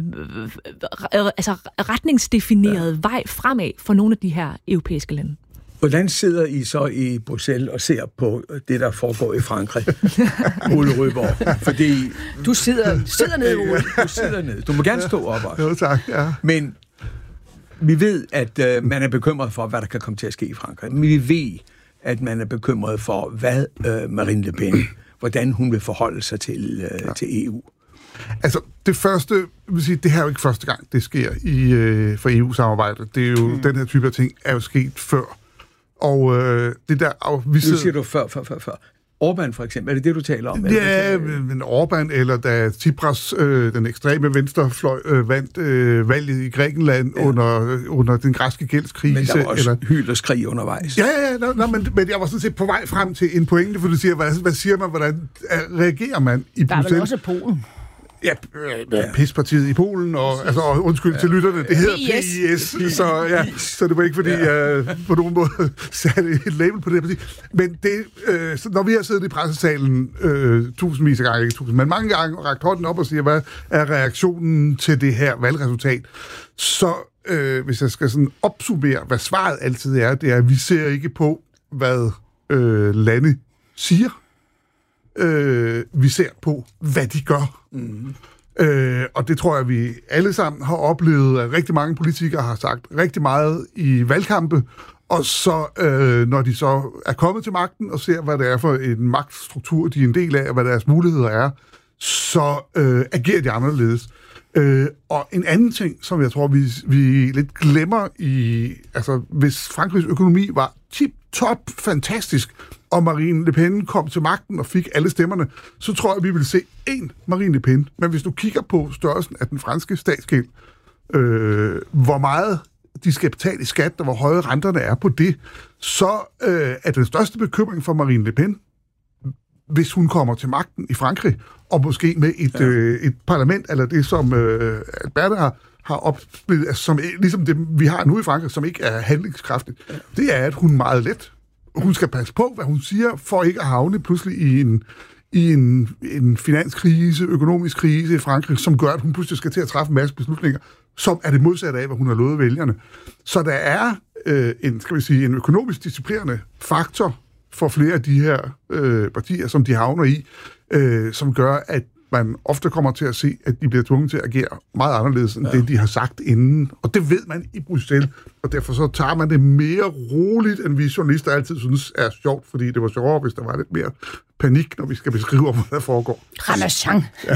altså retningsdefineret ja. vej fremad for nogle af de her europæiske lande. Hvordan sidder I så i Bruxelles og ser på det, der foregår i Frankrig? Ole Rødborg. Fordi du sidder, sidder nede, Ole. Du sidder nede. Du må gerne stå op også. Jo, tak. Ja. Men vi ved, at øh, man er bekymret for, hvad der kan komme til at ske i Frankrig. Men vi ved, at man er bekymret for, hvad øh, Marine Le Pen, hvordan hun vil forholde sig til, øh, ja. til E U. Altså, det første, vil sige, det her er jo ikke første gang, det sker i, øh, for E U-samarbejdet. Det er jo, mm. den her type af ting er jo sket før. Og øh, det der... Og vi sidder... Nu siger du før, før, før, før. Orbán for eksempel, er det det, du taler om? Ja, men Orbán, eller da Tsipras, øh, den ekstreme venstrefløj, øh, vandt øh, valget i Grækenland ja. under, under den græske gældskrise. Men der var også eller... hyl og skrig undervejs. Ja, ja, ja no, men, men jeg var sådan set på vej frem til en pointe, for du siger, hvad, hvad siger man, hvordan reagerer man i Bruxelles? Der er vel også Polen. Ja, ja. Pispartiet i Polen, og, altså, og undskyld ja. til lytterne, det hedder P I S, P I S så, ja, så det var ikke, fordi ja. jeg på nogen måde satte et label på det her parti. Men det, øh, når vi har siddet i pressesalen øh, tusindvis af gange, ikke tusind, men mange gange, og rakt hånden op og siger, hvad er reaktionen til det her valgresultat, så øh, hvis jeg skal sådan opsummere, hvad svaret altid er, det er, at vi ser ikke på, hvad øh, lande siger. Øh, vi ser på, hvad de gør. Mm. Øh, og det tror jeg, vi alle sammen har oplevet, at rigtig mange politikere har sagt rigtig meget i valgkampe, og så, øh, når de så er kommet til magten og ser, hvad det er for en magtstruktur, de er en del af, og hvad deres muligheder er, så øh, agerer de anderledes. Øh, og en anden ting, som jeg tror, vi, vi lidt glemmer i... Altså, hvis Frankrigs økonomi var tip-top fantastisk, og Marine Le Pen kom til magten og fik alle stemmerne, så tror jeg, vi vil se én Marine Le Pen. Men hvis du kigger på størrelsen af den franske statsgæld, øh, hvor meget de skal betale i skat, og hvor høje renterne er på det, så øh, er den største bekymring for Marine Le Pen, hvis hun kommer til magten i Frankrig, og måske med et, ja. øh, et parlament, eller det, som øh, Alberte har, har opspillet, altså, som, ligesom det, vi har nu i Frankrig, som ikke er handlingskraftigt, ja. det er, at hun meget let, hun skal passe på, hvad hun siger, for ikke at havne pludselig i en, i en, en finanskrise, økonomisk krise i Frankrig, som gør, at hun pludselig skal til at træffe en masse beslutninger, som er det modsatte af, hvad hun har lovet vælgerne. Så der er øh, en, skal vi sige, en økonomisk disciplinerende faktor for flere af de her øh, partier, som de havner i, øh, som gør, at man ofte kommer til at se, at de bliver tvunget til at agere meget anderledes, end ja. det, de har sagt inden. Og det ved man i Bruxelles, og derfor så tager man det mere roligt, end vi journalister altid synes er sjovt, fordi det var sjovere, hvis der var lidt mere panik, når vi skal beskrive, hvad der foregår. Ramachan. Ja.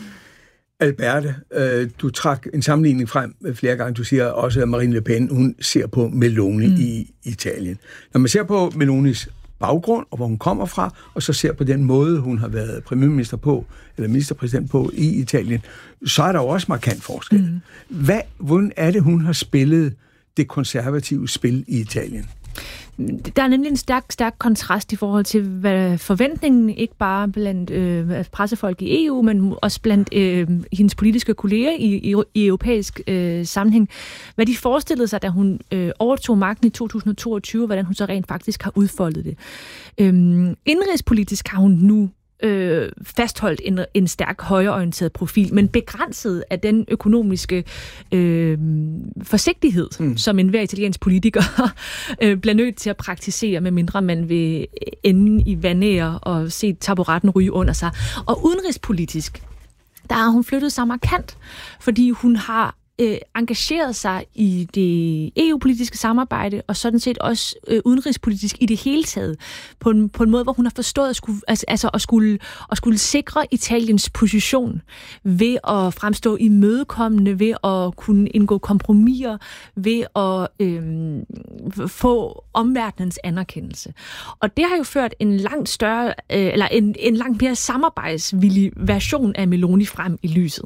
Alberte, øh, du trak en sammenligning frem flere gange. Du siger også, at Marine Le Pen, hun ser på Meloni mm. i Italien. Når man ser på Melonis baggrund, og hvor hun kommer fra, og så ser på den måde, hun har været premierminister på, eller ministerpræsident på i Italien, så er der jo også markant forskel. Mm. Hvad, hvordan er det, hun har spillet det konservative spil i Italien? Der er nemlig en stærk, stærk kontrast i forhold til hvad forventningen, ikke bare blandt øh, pressefolk i E U, men også blandt øh, hendes politiske kolleger i, i, i europæisk øh, sammenhæng. Hvad de forestillede sig, da hun øh, overtog magten i to tusind og toogtyve, hvordan hun så rent faktisk har udfoldet det. Øhm, indrigspolitisk har hun nu øh, fastholdt en, en stærk højreorienteret profil, men begrænset af den økonomiske øh, forsigtighed, mm. som enhver italiensk politiker øh, bliver nødt til at praktisere, medmindre man vil ende i vanære og se taburetten ryge under sig. Og udenrigspolitisk, der har hun flyttet sig markant, fordi hun har øh, engageret sig i det E U-politiske samarbejde, og sådan set også øh, udenrigspolitisk i det hele taget, på en, på en måde, hvor hun har forstået at skulle, altså, altså at skulle, at skulle sikre Italiens position ved at fremstå imødekommende, ved at kunne indgå kompromiser, ved at øh, få omverdenens anerkendelse. Og det har jo ført en langt større, øh, eller en, en langt mere samarbejdsvillig version af Meloni frem i lyset.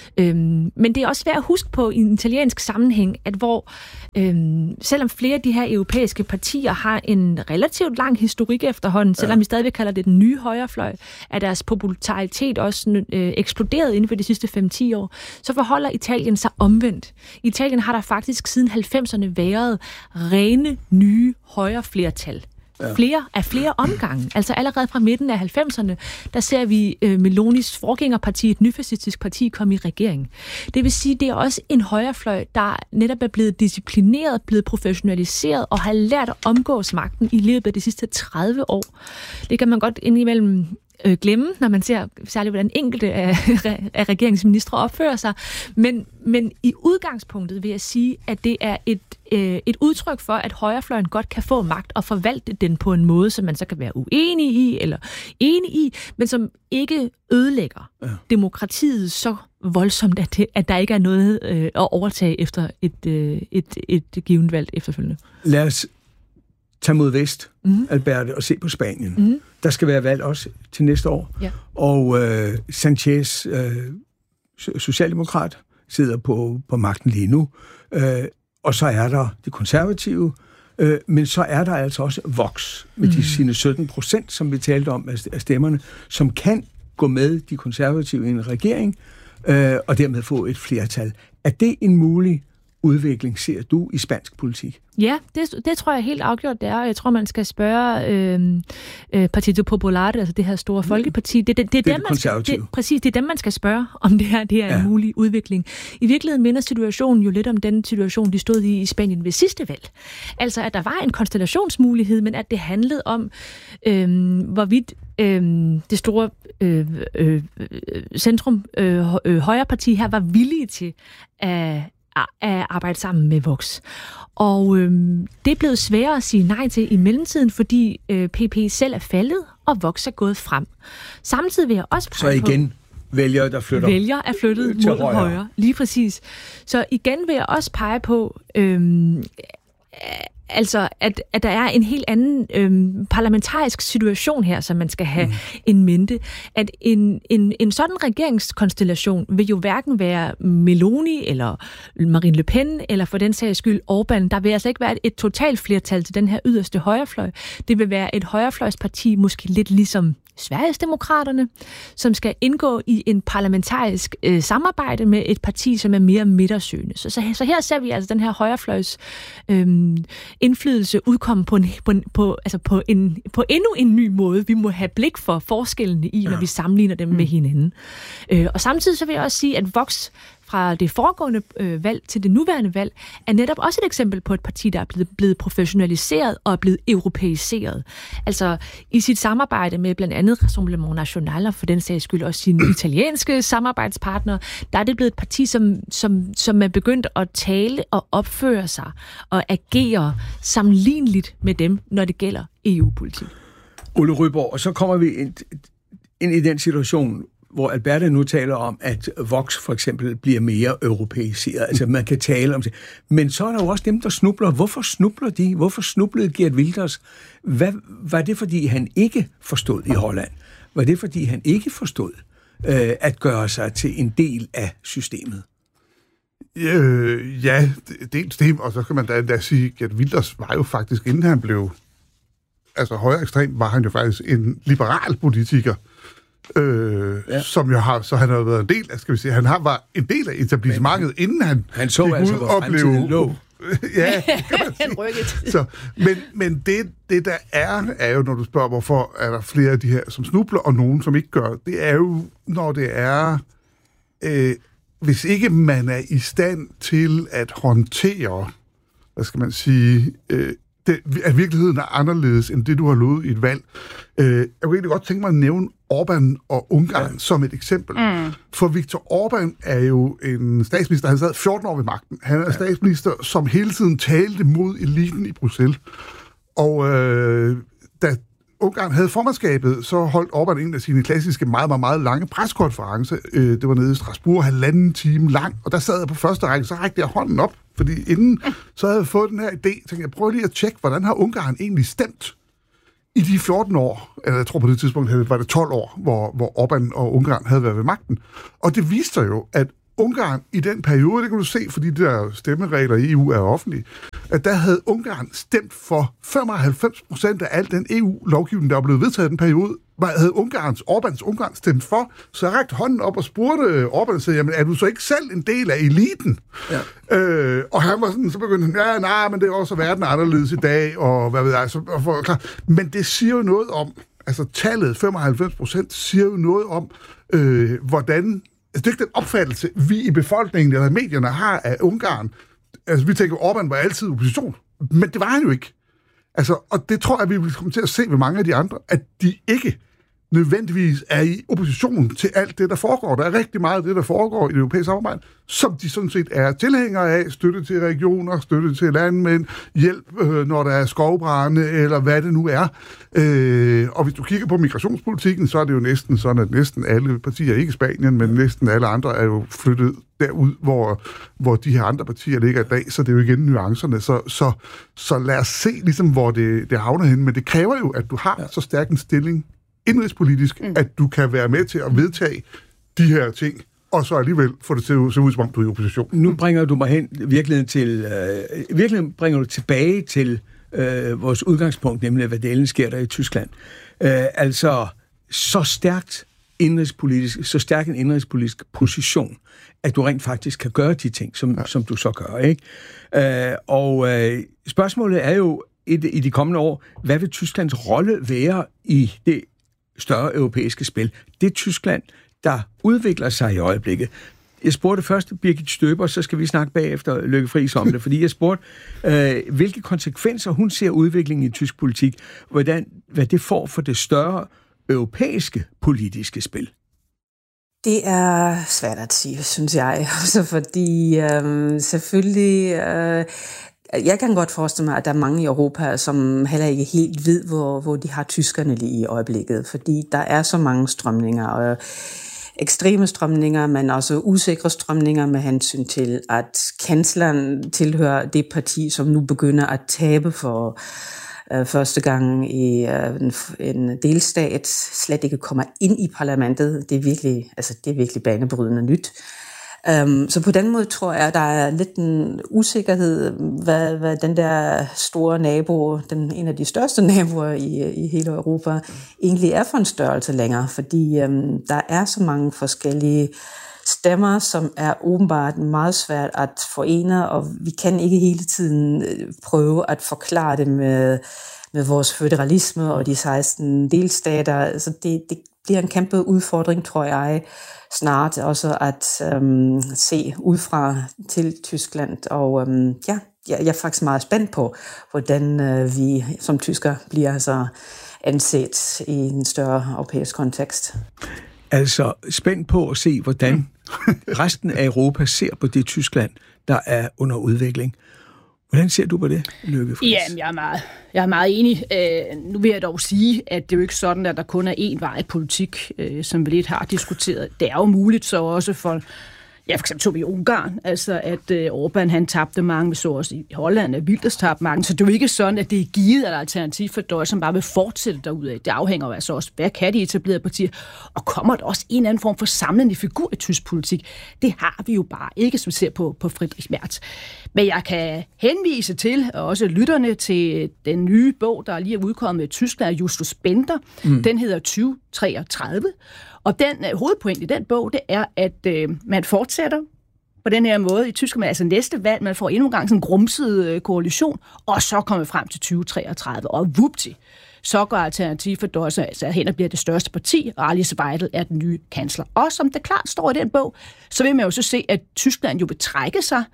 Øhm, men det er også værd at huske på i en italiensk sammenhæng, at hvor øhm, selvom flere af de her europæiske partier har en relativt lang historik efterhånden, selvom ja. vi stadigvæk kalder det den nye højrefløj, er deres popularitet også øh, eksploderet inden for de sidste fem til ti år, så forholder Italien sig omvendt. I Italien har der faktisk siden halvfemserne været rene nye højreflertal. Ja. Flere af flere omgange. Altså allerede fra midten af halvfemserne, der ser vi øh, Melonis forgængerparti, et nyfascistisk parti, komme i regering. Det vil sige, det er også en højrefløj, der netop er blevet disciplineret, blevet professionaliseret og har lært at omgås magten i løbet af de sidste tredive år. Det kan man godt indimellem øh, glemme, når man ser særligt, hvordan enkelte af, af regeringsministre opfører sig. Men, men i udgangspunktet vil jeg sige, at det er et et udtryk for, at højrefløjen godt kan få magt og forvalte den på en måde, som man så kan være uenig i eller enig i, men som ikke ødelægger ja. demokratiet så voldsomt, at, det, at der ikke er noget øh, at overtage efter et, øh, et, et, et givet valg efterfølgende. Lad os tage mod vest, mm-hmm. Alberte, og se på Spanien. Mm-hmm. Der skal være valg også til næste år. Ja. Og øh, Sanchez, øh, socialdemokrat, sidder på, på magten lige nu. Øh, Og så er der de konservative, øh, men så er der altså også Vox med mm. de sine sytten procent, som vi talte om af stemmerne, som kan gå med de konservative i en regering, øh, og dermed få et flertal. Er det en mulig udvikling, ser du, i spansk politik? Ja, det, det tror jeg helt afgjort, det er. Jeg tror, man skal spørge øh, øh, Partido Popular, altså det her store folkeparti. Det, det, det, det er dem, man skal, det, præcis, det er dem, man skal spørge, om det her det er ja. en mulig udvikling. I virkeligheden minder situationen jo lidt om den situation, de stod i i Spanien ved sidste valg. Altså, at der var en konstellationsmulighed, men at det handlede om, øh, hvorvidt øh, det store øh, øh, centrum øh, højreparti her var villige til at at arbejde sammen med Vox. Og øhm, det er blevet sværere at sige nej til i mellemtiden, fordi øh, P P selv er faldet, og Vox er gået frem. Samtidig vil jeg også pege Så igen på, vælgere, der flytter vælgere er flyttet mod højre. højre. Lige præcis. Så igen vil jeg også pege på, øhm, altså, at, at der er en helt anden øhm, parlamentarisk situation her, som man skal have mm. en mente. At en, en, en sådan regeringskonstellation vil jo hverken være Meloni eller Marine Le Pen, eller for den sags skyld Orbán. Der vil altså ikke være et, et totalt flertal til den her yderste højrefløj. Det vil være et højrefløjsparti, måske lidt ligesom Sverigesdemokraterne, som skal indgå i en parlamentarisk øh, samarbejde med et parti, som er mere midtersøgende. Så, så, så her ser vi altså den her højrefløjs øh, indflydelse udkomme på, en, på, en, på, altså på, en, på endnu en ny måde. Vi må have blik for forskellene i, når vi sammenligner dem mm. med hinanden. Øh, og samtidig så vil jeg også sige, at Vox fra det foregående øh, valg til det nuværende valg, er netop også et eksempel på et parti, der er blevet, blevet professionaliseret og er blevet europæiseret. Altså i sit samarbejde med blandt andet Rassemblement National, og for den sags skyld også sine italienske samarbejdspartnere, der er det blevet et parti, som, som, som er begyndt at tale og opføre sig og agere sammenligneligt med dem, når det gælder E U-politik. Ole Ryborg, og så kommer vi ind, ind i den situation, hvor Alberte nu taler om, at Vox for eksempel bliver mere europæiseret. Altså, man kan tale om det. Men så er der jo også dem, der snubler. Hvorfor snubler de? Hvorfor snublede Geert Wilders? Hvad, var det, fordi han ikke forstod i Holland? Var det, fordi han ikke forstod øh, at gøre sig til en del af systemet? Øh, ja, dels det, og så kan man da, da sige, at Geert Wilders var jo faktisk, inden han blev altså højere ekstrem, var han jo faktisk en liberal politiker. Øh, ja. Som jo har, så han har været en del af, skal vi sige, han har var en del af etablissementet, inden han han så altså, hvor fremtiden lå. Ja, kan man sige. Så, men men det, det der er, er jo, når du spørger, hvorfor er der flere af de her, som snubler, og nogen, som ikke gør, det er jo, når det er, øh, hvis ikke man er i stand til at håndtere, hvad skal man sige, øh, det, at virkeligheden er anderledes, end det, du har lovet i et valg. Øh, jeg kunne egentlig godt tænke mig at nævne Orbán og Ungarn ja. som et eksempel. Mm. For Viktor Orbán er jo en statsminister, han sad fjorten år ved magten. Han er ja. statsminister, som hele tiden talte mod eliten i Bruxelles. Og øh, da Ungarn havde formandskabet, så holdt Orbán en af sine klassiske, meget, meget, meget lange preskonferencer. Øh, det var nede i Strasbourg, halvanden time lang, og der sad jeg på første række, så rækte jeg hånden op, fordi inden så havde jeg fået den her idé, tænkte jeg, prøv lige at tjekke, hvordan har Ungarn egentlig stemt i de fjorten år, eller jeg tror på det tidspunkt, var det tolv år, hvor, hvor Orbán og Ungarn havde været ved magten. Og det viste sig jo, at Ungarn i den periode, det kan du se, fordi de der stemmeregler i E U er offentlige, at der havde Ungarn stemt for femoghalvfems procent af al den E U-lovgivning, der var blevet vedtaget i den periode, havde Ungarns, Orbáns Ungarn stemt for, så jeg rakte hånden op og spurgte Orbán og sagde, jamen er du så ikke selv en del af eliten? Ja. Øh, og han var sådan, så begyndte han, ja, nej, men det er også verden anderledes i dag, og hvad ved jeg, så, og for, klar. Men det siger jo noget om, altså tallet femoghalvfems procent siger jo noget om, øh, hvordan altså, det er ikke den opfattelse, vi i befolkningen eller medierne har af Ungarn. Altså, vi tænker, Orbán var altid opposition. Men det var han jo ikke. Altså, og det tror jeg, vi vil komme til at se ved mange af de andre, at de ikke nødvendigvis er i opposition til alt det, der foregår. Der er rigtig meget af det, der foregår i det europæiske samarbejde, som de sådan set er tilhængere af. Støtte til regioner, støtte til landmænd, hjælp, øh, når der er skovbrande, eller hvad det nu er. Øh, og hvis du kigger på migrationspolitikken, så er det jo næsten sådan, at næsten alle partier, ikke Spanien, men næsten alle andre, er jo flyttet derud, hvor, hvor de her andre partier ligger i dag, så det er jo igen nuancerne. Så, så, så lad os se, ligesom, hvor det, det havner hen. Men det kræver jo, at du har ja. så stærk en stilling indrigspolitisk, mm. at du kan være med til at vedtage de her ting, og så alligevel få det til at se ud, som om du er i opposition. Nu bringer du mig hen virkeligheden til, øh, virkeligheden bringer du tilbage til øh, vores udgangspunkt, nemlig hvad delen sker der i Tyskland. Øh, altså, så stærkt indrigspolitisk, så stærk en indrigspolitisk position, at du rent faktisk kan gøre de ting, som, ja. som du så gør, ikke? Øh, og øh, spørgsmålet er jo i de, i de kommende år, hvad vil Tysklands rolle være i det større europæiske spil? Det er Tyskland, der udvikler sig i øjeblikket. Jeg spurgte først Birgit Støber, så skal vi snakke bagefter Lykke Friis om det, fordi jeg spurgte, øh, hvilke konsekvenser hun ser udviklingen i tysk politik, hvordan, hvad det får for det større europæiske politiske spil. Det er svært at sige, synes jeg, også fordi øh, selvfølgelig... Øh, Jeg kan godt forestille mig, at der er mange i Europa, som heller ikke helt ved, hvor, hvor de har tyskerne lige i øjeblikket, fordi der er så mange strømninger, og ekstreme strømninger, men også usikre strømninger med hensyn til, at kansleren tilhører det parti, som nu begynder at tabe for øh, første gang i øh, en, en delstat, slet ikke kommer ind i parlamentet. Det er virkelig, altså, det er virkelig banebrydende nyt. Um, så på den måde tror jeg, at der er lidt en usikkerhed, hvad, hvad den der store nabo, den, en af de største naboer i, i hele Europa, egentlig er for en størrelse længere, fordi um, der er så mange forskellige stemmer, som er åbenbart meget svært at forene, og vi kan ikke hele tiden prøve at forklare det med, med vores føderalisme og de seksten delstater. Så det, det bliver en kæmpe udfordring, tror jeg, snart også at øhm, se udefra til Tyskland. Og øhm, ja, jeg er faktisk meget spændt på, hvordan øh, vi som tysker bliver altså anset i en større europæisk kontekst. Altså spændt på at se, hvordan resten af Europa ser på det Tyskland, der er under udvikling. Hvordan ser du på det, Lykke Friis? Jamen, jeg er meget, jeg er meget enig. Øh, nu vil jeg dog sige, at det er jo ikke sådan, at der kun er én vej i politik, øh, som vi lidt har diskuteret. Det er jo muligt så også for, ja, for eksempel så vi i Ungarn, altså at øh, Orbán han tabte mange, vi så også i Holland, at Wilders tabte mange, så det er jo ikke sådan, at det er givet af alternativ for Deutschland, som bare vil fortsætte derudad. Det afhænger jo altså også, hvad kan de etablerede partier, og kommer der også en anden form for samlende figur i tysk politik? Det har vi jo bare ikke, som vi ser på, på Friedrich Merz. Men jeg kan henvise til, og også lytterne, til den nye bog, der lige er udkommet i Tyskland af Justus Bender. Mm. Den hedder tyve treogtredive. Og den øh, hovedpoint i den bog, det er, at øh, man fortsætter på den her måde i Tyskland. Altså næste valg, man får endnu en gang sådan en grumset øh, koalition, og så kommer frem til tyve treogtredive. Og vupti, så går Alternativ for Deutschland altså hen og bliver det største parti, og Alice Weidel er den nye kansler. Og som det klart står i den bog, så vil man jo så se, at Tyskland jo vil trække sig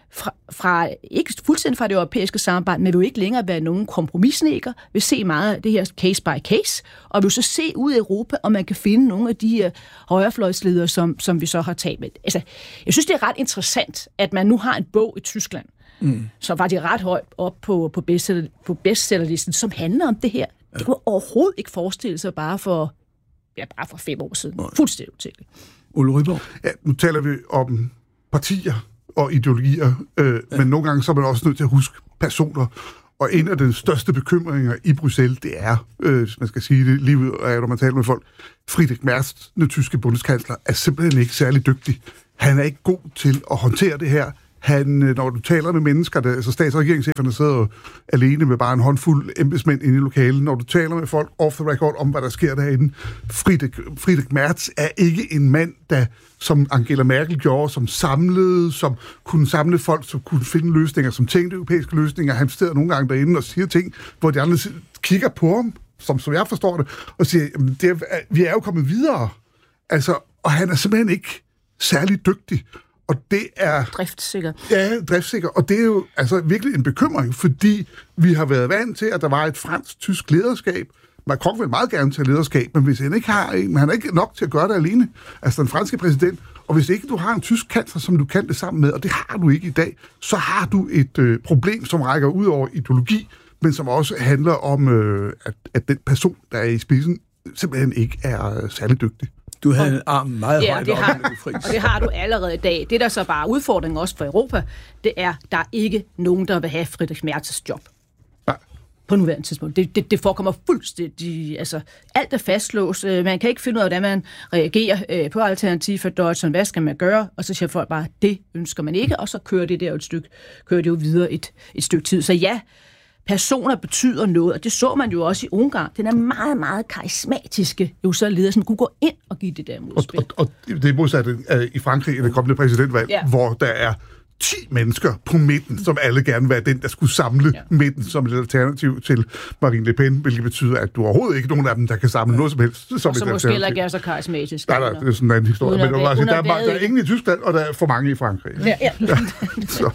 fra, fra ikke fuldstændig fra det europæiske samarbejde, men vil jo ikke længere være nogen kompromisnægger, vil se meget af det her case by case, og vil så se ud i Europa, om man kan finde nogle af de her højrefløjsledere, som, som vi så har talt med. Altså, jeg synes, det er ret interessant, at man nu har en bog i Tyskland, mm. så var de ret højt op på, på, bestseller, på bestsellerlisten, som handler om det her. Ja. Det kunne overhovedet ikke forestille sig bare for, ja, bare for fem år siden. Nej. Fuldstændig utænkeligt. Ole Ryborg? Ja, nu taler vi om partier og ideologier, øh, ja. men nogle gange så er man også nødt til at huske personer. Og en af de største bekymringer i Bruxelles, det er, øh, hvis man skal sige det lige ud, når man taler med folk, Friedrich Merz, den tyske bundskansler, er simpelthen ikke særlig dygtig. Han er ikke god til at håndtere det her. Han, når du taler med mennesker, der, altså stats- og regeringscheferne sidder alene med bare en håndfuld embedsmænd inde i lokalet, når du taler med folk off the record om, hvad der sker derinde, Friedrich, Friedrich Merz er ikke en mand, der, som Angela Merkel gjorde, som samlede, som kunne samle folk, som kunne finde løsninger, som tænkte europæiske løsninger. Han sidder nogle gange derinde og siger ting, hvor de andre kigger på ham, som, som jeg forstår det, og siger, det er, vi er jo kommet videre. Altså, og han er simpelthen ikke særlig dygtig. Og det er... Driftssikker. Ja, driftssikker. Og det er jo altså virkelig en bekymring, fordi vi har været vant til, at der var et fransk-tysk lederskab. Macron vil meget gerne tage lederskab, men hvis han ikke har en, han er ikke nok til at gøre det alene, altså den franske præsident, og hvis ikke du har en tysk kansler, som du kan det sammen med, og det har du ikke i dag, så har du et øh, problem, som rækker ud over ideologi, men som også handler om, øh, at, at den person, der er i spidsen, simpelthen ikke er øh, særlig dygtig. Du havde en arm meget ja, højt det op, har, og det har du allerede i dag. Det, der så bare er udfordringen også for Europa, det er, der er ikke nogen, der vil have Friedrich Merz's job. Nej. På nuværende tidspunkt. Det, det, det forekommer fuldstændig... Altså, alt er fastlåst. Man kan ikke finde ud af, hvordan man reagerer på Alternativ for Deutschland. Hvad skal man gøre? Og så siger folk bare, det ønsker man ikke, og så kører det der et stykke, kører det jo videre et, et stykke tid. Så ja, personer betyder noget, og det så man jo også i Ungarn. Den er meget, meget karismatiske, jo så leder, som kunne gå ind og give det der modspil. Og, og, og det er modsat i Frankrig, i det kommende præsidentvalg, ja. hvor der er ti mennesker på midten, som alle gerne vil være den, der skulle samle ja. midten som et alternativ til Marine Le Pen, hvilket betyder, at du overhovedet ikke nogen af dem, der kan samle ja. noget som helst. Som og som måske heller ikke er så karismatisk. Nej, nej, det er sådan en anden historie. Men være, sige, der, er, der er ingen i Tyskland, og der er for mange i Frankrig. Ja, ja. ja. Så.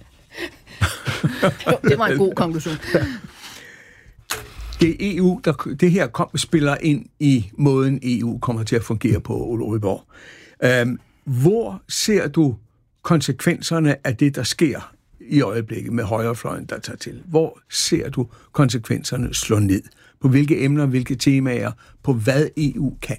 Jo, det var en god konklusion. Ja. Det E U, der, det her kom, spiller ind i måden E U kommer til at fungere på, Ole Ryborg. Øhm, hvor ser du konsekvenserne af det, der sker i øjeblikket med højrefløjen, der tager til? Hvor ser du konsekvenserne slå ned? På hvilke emner, hvilke temaer, på hvad E U kan?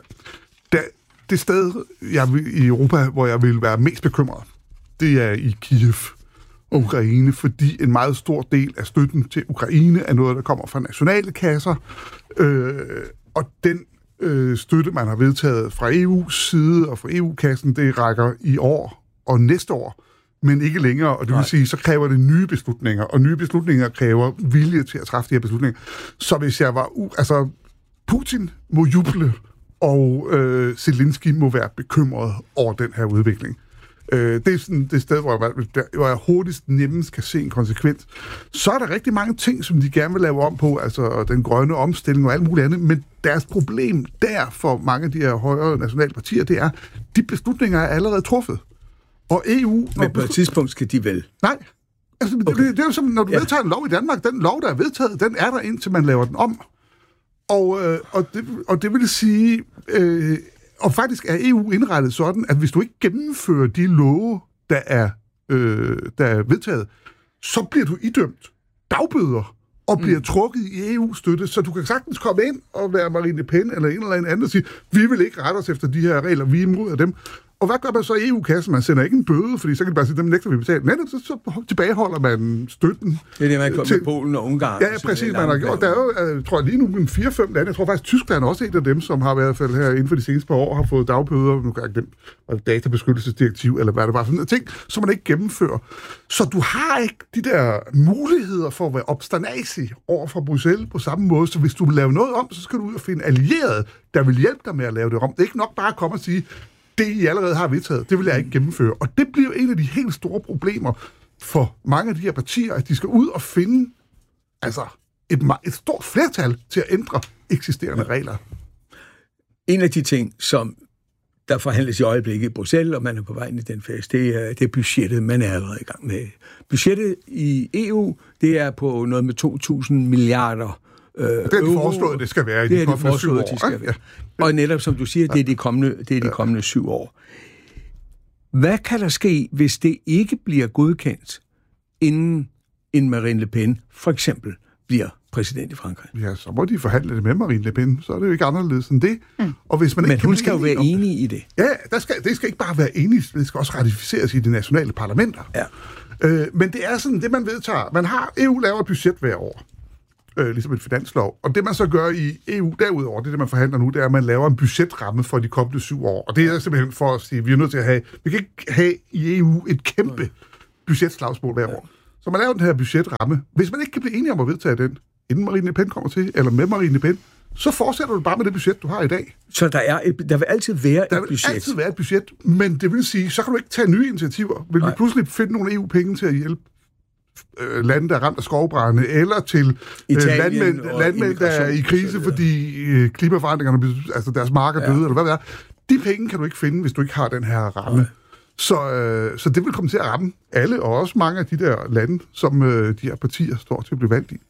Det, det sted jeg vil, i Europa, hvor jeg vil være mest bekymret, det er i Kiev. Ukraine, fordi en meget stor del af støtten til Ukraine er noget, der kommer fra nationale kasser, øh, og den øh, støtte, man har vedtaget fra E U's side og fra E U-kassen, det rækker i år og næste år, men ikke længere, og det vil Nej. sige, så kræver det nye beslutninger, og nye beslutninger kræver vilje til at træffe de her beslutninger. Så hvis jeg var... U- altså, Putin må juble, og øh, Zelensky må være bekymret over den her udvikling. Det er sådan det sted, hvor jeg, hvor jeg hurtigst nemmest kan se en konsekvens. Så er der rigtig mange ting, som de gerne vil lave om på, altså den grønne omstilling og alt muligt andet, men deres problem der for mange af de her højere nationale partier, det er, de beslutninger er allerede truffet. Og E U... Men på et tidspunkt skal de vel? Nej. Altså, okay. det, det er jo som, når du ja. vedtager en lov i Danmark, den lov, der er vedtaget, den er der indtil man laver den om. Og, øh, og, det, og det vil sige... Øh, Og faktisk er E U indrettet sådan, at hvis du ikke gennemfører de love, der er, øh, der er vedtaget, så bliver du idømt dagbøder og bliver mm. trukket i E U-støtte, så du kan sagtens komme ind og være Marine Le Pen eller en eller anden og sige, vi vil ikke rette os efter de her regler, vi er imod af dem. Og hvad gør man så i E U-kassen? Man sender ikke en bøde, fordi så kan de bare sige, dem nægter vi betale. Nej, så, så tilbageholder man støtten. Det er det, man kommer til Polen og Ungarn. Ja, præcis. Man har gjort. Der er jo, jeg tror lige nu, en fire fem lande. Jeg tror faktisk, Tyskland er også et af dem, som har været fald her inden for de seneste par år, har fået dagbøder. Nu kan jeg ikke dem, databeskyttelsesdirektiv, eller hvad det var. Sådan noget ting, som man ikke gennemfører. Så du har ikke de der muligheder for at være obsternasig over for Bruxelles på samme måde. Så hvis du vil lave noget om, så skal du ud og finde allierede, der vil hjælpe dig med at lave det om. Det er ikke nok bare at komme og sige, det, I allerede har vedtaget, det vil jeg ikke gennemføre. Og det bliver en af de helt store problemer for mange af de her partier, at de skal ud og finde altså et, et stort flertal til at ændre eksisterende regler. En af de ting, som der forhandles i øjeblikket i Bruxelles, og man er på vej ind i den fase. Det er, det er budgettet, man er allerede i gang med. Budgettet i E U, det er på noget med to tusind milliarder øh, euro. Det er de foreslået, det skal være i de kommende syv år. Det skal være. Og netop som du siger, det er de kommende, det er de kommende syv år. Hvad kan der ske, hvis det ikke bliver godkendt, inden en Marine Le Pen for eksempel bliver præsident i Frankrig? Ja, så må de forhandle det med Marine Le Pen, så er det jo ikke anderledes end det. Mm. Og hvis man Men ikke hun kan skal jo være enig i det. Ja, der skal, det skal ikke bare være enig, det skal også ratificeres i de nationale parlamenter. Ja. Øh, men det er sådan, det man vedtager. Man har, E U laver et budget hver år, øh, ligesom et finanslov. Og det man så gør i E U derudover, det det man forhandler nu, det er, at man laver en budgetramme for de kommende syv år. Og det er simpelthen for at sige, at vi er nødt til at have, vi kan ikke have i E U et kæmpe budgetslagsmål hver år. Så man laver den her budgetramme. Hvis man ikke kan blive enige om at vedtage den, inden Marine Le Pen kommer til, eller med Marine Le Pen, så fortsætter du bare med det budget, du har i dag. Så der, er et, der vil altid være der et budget? Der vil altid være et budget, men det vil sige, så kan du ikke tage nye initiativer. Vil vi pludselig finde nogle E U-penge til at hjælpe øh, lande, der er ramt af skovbrænde, eller til øh, landmænd, landmænd der er i krise, fordi øh, klimaforandringerne, altså deres marker døde, ja. eller hvad det er. De penge kan du ikke finde, hvis du ikke har den her ramme. Så, øh, så det vil komme til at ramme alle, og også mange af de der lande, som øh, de her partier står til at blive valgt i.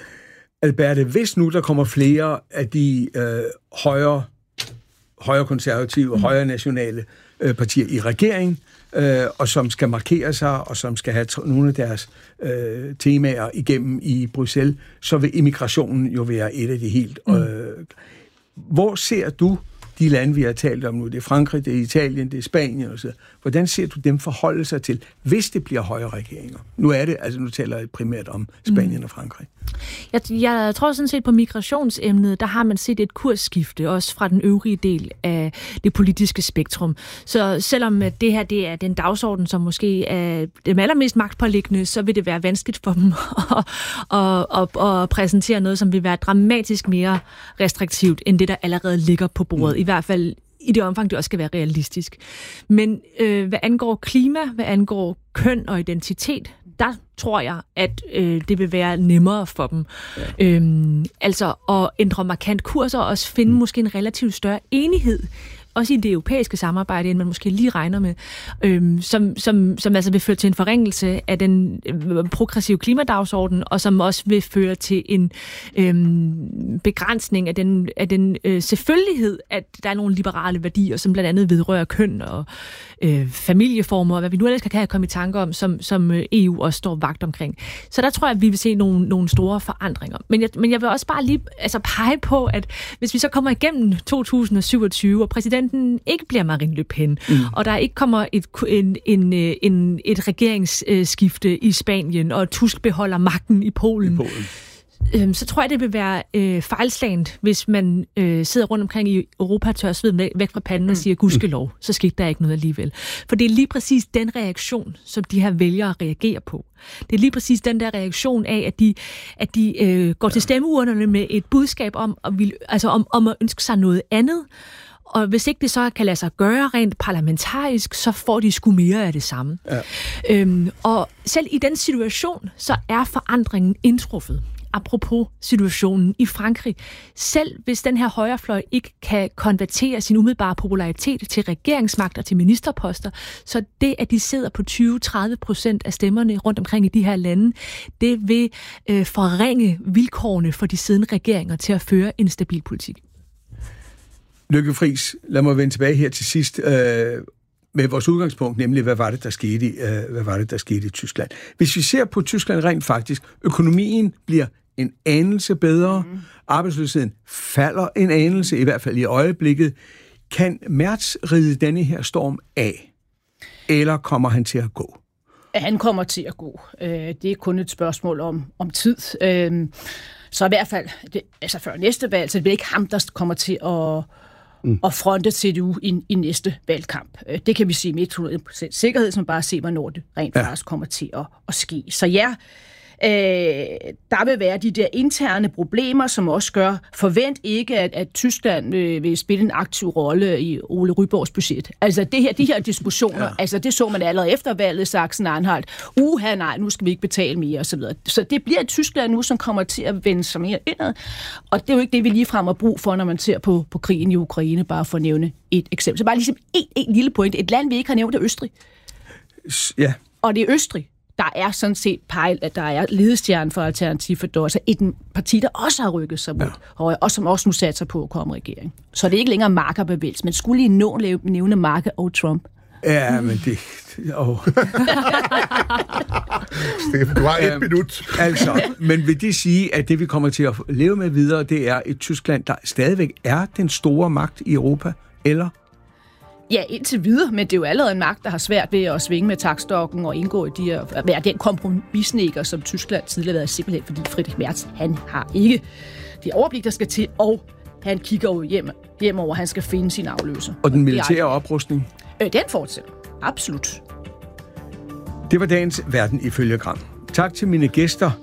Alberte, hvis nu der kommer flere af de øh, højre, højre konservative og højre nationale øh, partier i regering, øh, og som skal markere sig, og som skal have t- nogle af deres øh, temaer igennem i Bruxelles, så vil immigrationen jo være et af de helt... Øh, mm. Hvor ser du de lande, vi har talt om nu? Det er Frankrig, det er Italien, det er Spanien og så. Hvordan ser du dem forholde sig til, hvis det bliver højre regeringer? Nu er det, altså nu taler jeg primært om Spanien mm. og Frankrig. Jeg, jeg tror sådan set på migrationsemnet, der har man set et kursskifte, også fra den øvrige del af det politiske spektrum. Så selvom det her det er den dagsorden, som måske er det allermest magtpåliggende, så vil det være vanskeligt for dem at, at, at, at præsentere noget, som vil være dramatisk mere restriktivt, end det, der allerede ligger på bordet. Mm. I hvert fald i det omfang, det også skal være realistisk. Men øh, hvad angår klima, hvad angår køn og identitet, der tror jeg, at øh, det vil være nemmere for dem. Ja. Øhm, altså at ændre markant kurser og også finde mm. måske en relativt større enighed, også i det europæiske samarbejde, end man måske lige regner med, øhm, som, som, som altså vil føre til en forringelse af den øh, progressive klimadagsorden, og som også vil føre til en øhm, begrænsning af den, af den øh, selvfølgelighed, at der er nogle liberale værdier, som blandt andet vedrører køn og øh, familieformer, og hvad vi nu ellers kan komme i tanke om, som, som E U også står vagt omkring. Så der tror jeg, at vi vil se nogle, nogle store forandringer. Men jeg, men jeg vil også bare lige altså, pege på, at hvis vi så kommer igennem to tusind syvogtyve, og præsidenten ikke bliver Marine Le Pen, mm. og der ikke kommer et, en, en, en, et regeringsskifte i Spanien, og Tusk beholder magten i Polen, i Polen. Øhm, så tror jeg, det vil være øh, fejlslagent, hvis man øh, sidder rundt omkring i Europa, tør sveden væk fra panden og siger, gudskelov, så skete der ikke noget alligevel. For det er lige præcis den reaktion, som de her vælgere reagerer på. Det er lige præcis den der reaktion af, at de, at de øh, går til stemmeurnerne med et budskab om at, vil, altså om, om at ønske sig noget andet. Og hvis ikke det så kan lade sig gøre rent parlamentarisk, så får de sgu mere af det samme. Ja. Øhm, og selv i den situation, så er forandringen indtruffet. Apropos situationen i Frankrig. Selv hvis den her højrefløj ikke kan konvertere sin umiddelbare popularitet til regeringsmagt og til ministerposter, så det, at de sidder på tyve til tredive procent af stemmerne rundt omkring i de her lande, det vil øh, forringe vilkårene for de siddende regeringer til at føre en stabil politik. Lykke Friis, lad mig vende tilbage her til sidst øh, med vores udgangspunkt, nemlig hvad var det, der skete, øh, hvad var det, der skete i Tyskland. Hvis vi ser på Tyskland rent faktisk, økonomien bliver en anelse bedre, mm. arbejdsløsheden falder en anelse, i hvert fald i øjeblikket. Kan Merz ride denne her storm af, eller kommer han til at gå? Han kommer til at gå. Det er kun et spørgsmål om, om tid. Så i hvert fald, det, altså før næste valg, så det bliver ikke ham, der kommer til at Mm. og fronte C D U i, i næste valgkamp. Det kan vi sige med hundrede procent sikkerhed, som bare se, hvornår det rent ja. faktisk kommer til at, at ske. Så ja, Øh, der vil være de der interne problemer, som også gør, forvent ikke, at, at Tyskland øh, vil spille en aktiv rolle i Ole Ryborgs budget. Altså det her, de her diskussioner, ja. altså det så man allerede efter valget, Sachsen-Anhalt. Uha, nej, nu skal vi ikke betale mere, osv. Så det bliver et Tyskland nu, som kommer til at vende sig mere indad. Og det er jo ikke det, vi ligefrem har brug for, når man ser på, på krigen i Ukraine, bare for at nævne et eksempel. Så bare ligesom en, en lille point. Et land, vi ikke har nævnt, er Østrig. Ja. Og det er Østrig, der er sådan set pejl, at der er ledestjernen for Alternativ for Deutschland, et parti, der også har rykket sig mod ja. højre, og som også nu satser på at komme i regering. Så det er ikke længere markerbevægelse, men skulle lige nå nævne Marke og Trump. Ja, men det... Oh. Steffen, du har et øhm, minut. Altså, men vil det sige, at det vi kommer til at leve med videre, det er et Tyskland, der stadigvæk er den store magt i Europa, eller? Ja, indtil videre, men det er jo allerede en magt, der har svært ved at svinge med taktstokken og indgå i de her, være den kompromisnikker, som Tyskland tidligere har været, simpelthen fordi Friedrich Merz, han har ikke det overblik, der skal til, og han kigger jo hjem, hjem over, han skal finde sin afløser. Og den militære oprustning? Øh, den fortsætter. Absolut. Det var dagens Verden ifølge Gram. Tak til mine gæster,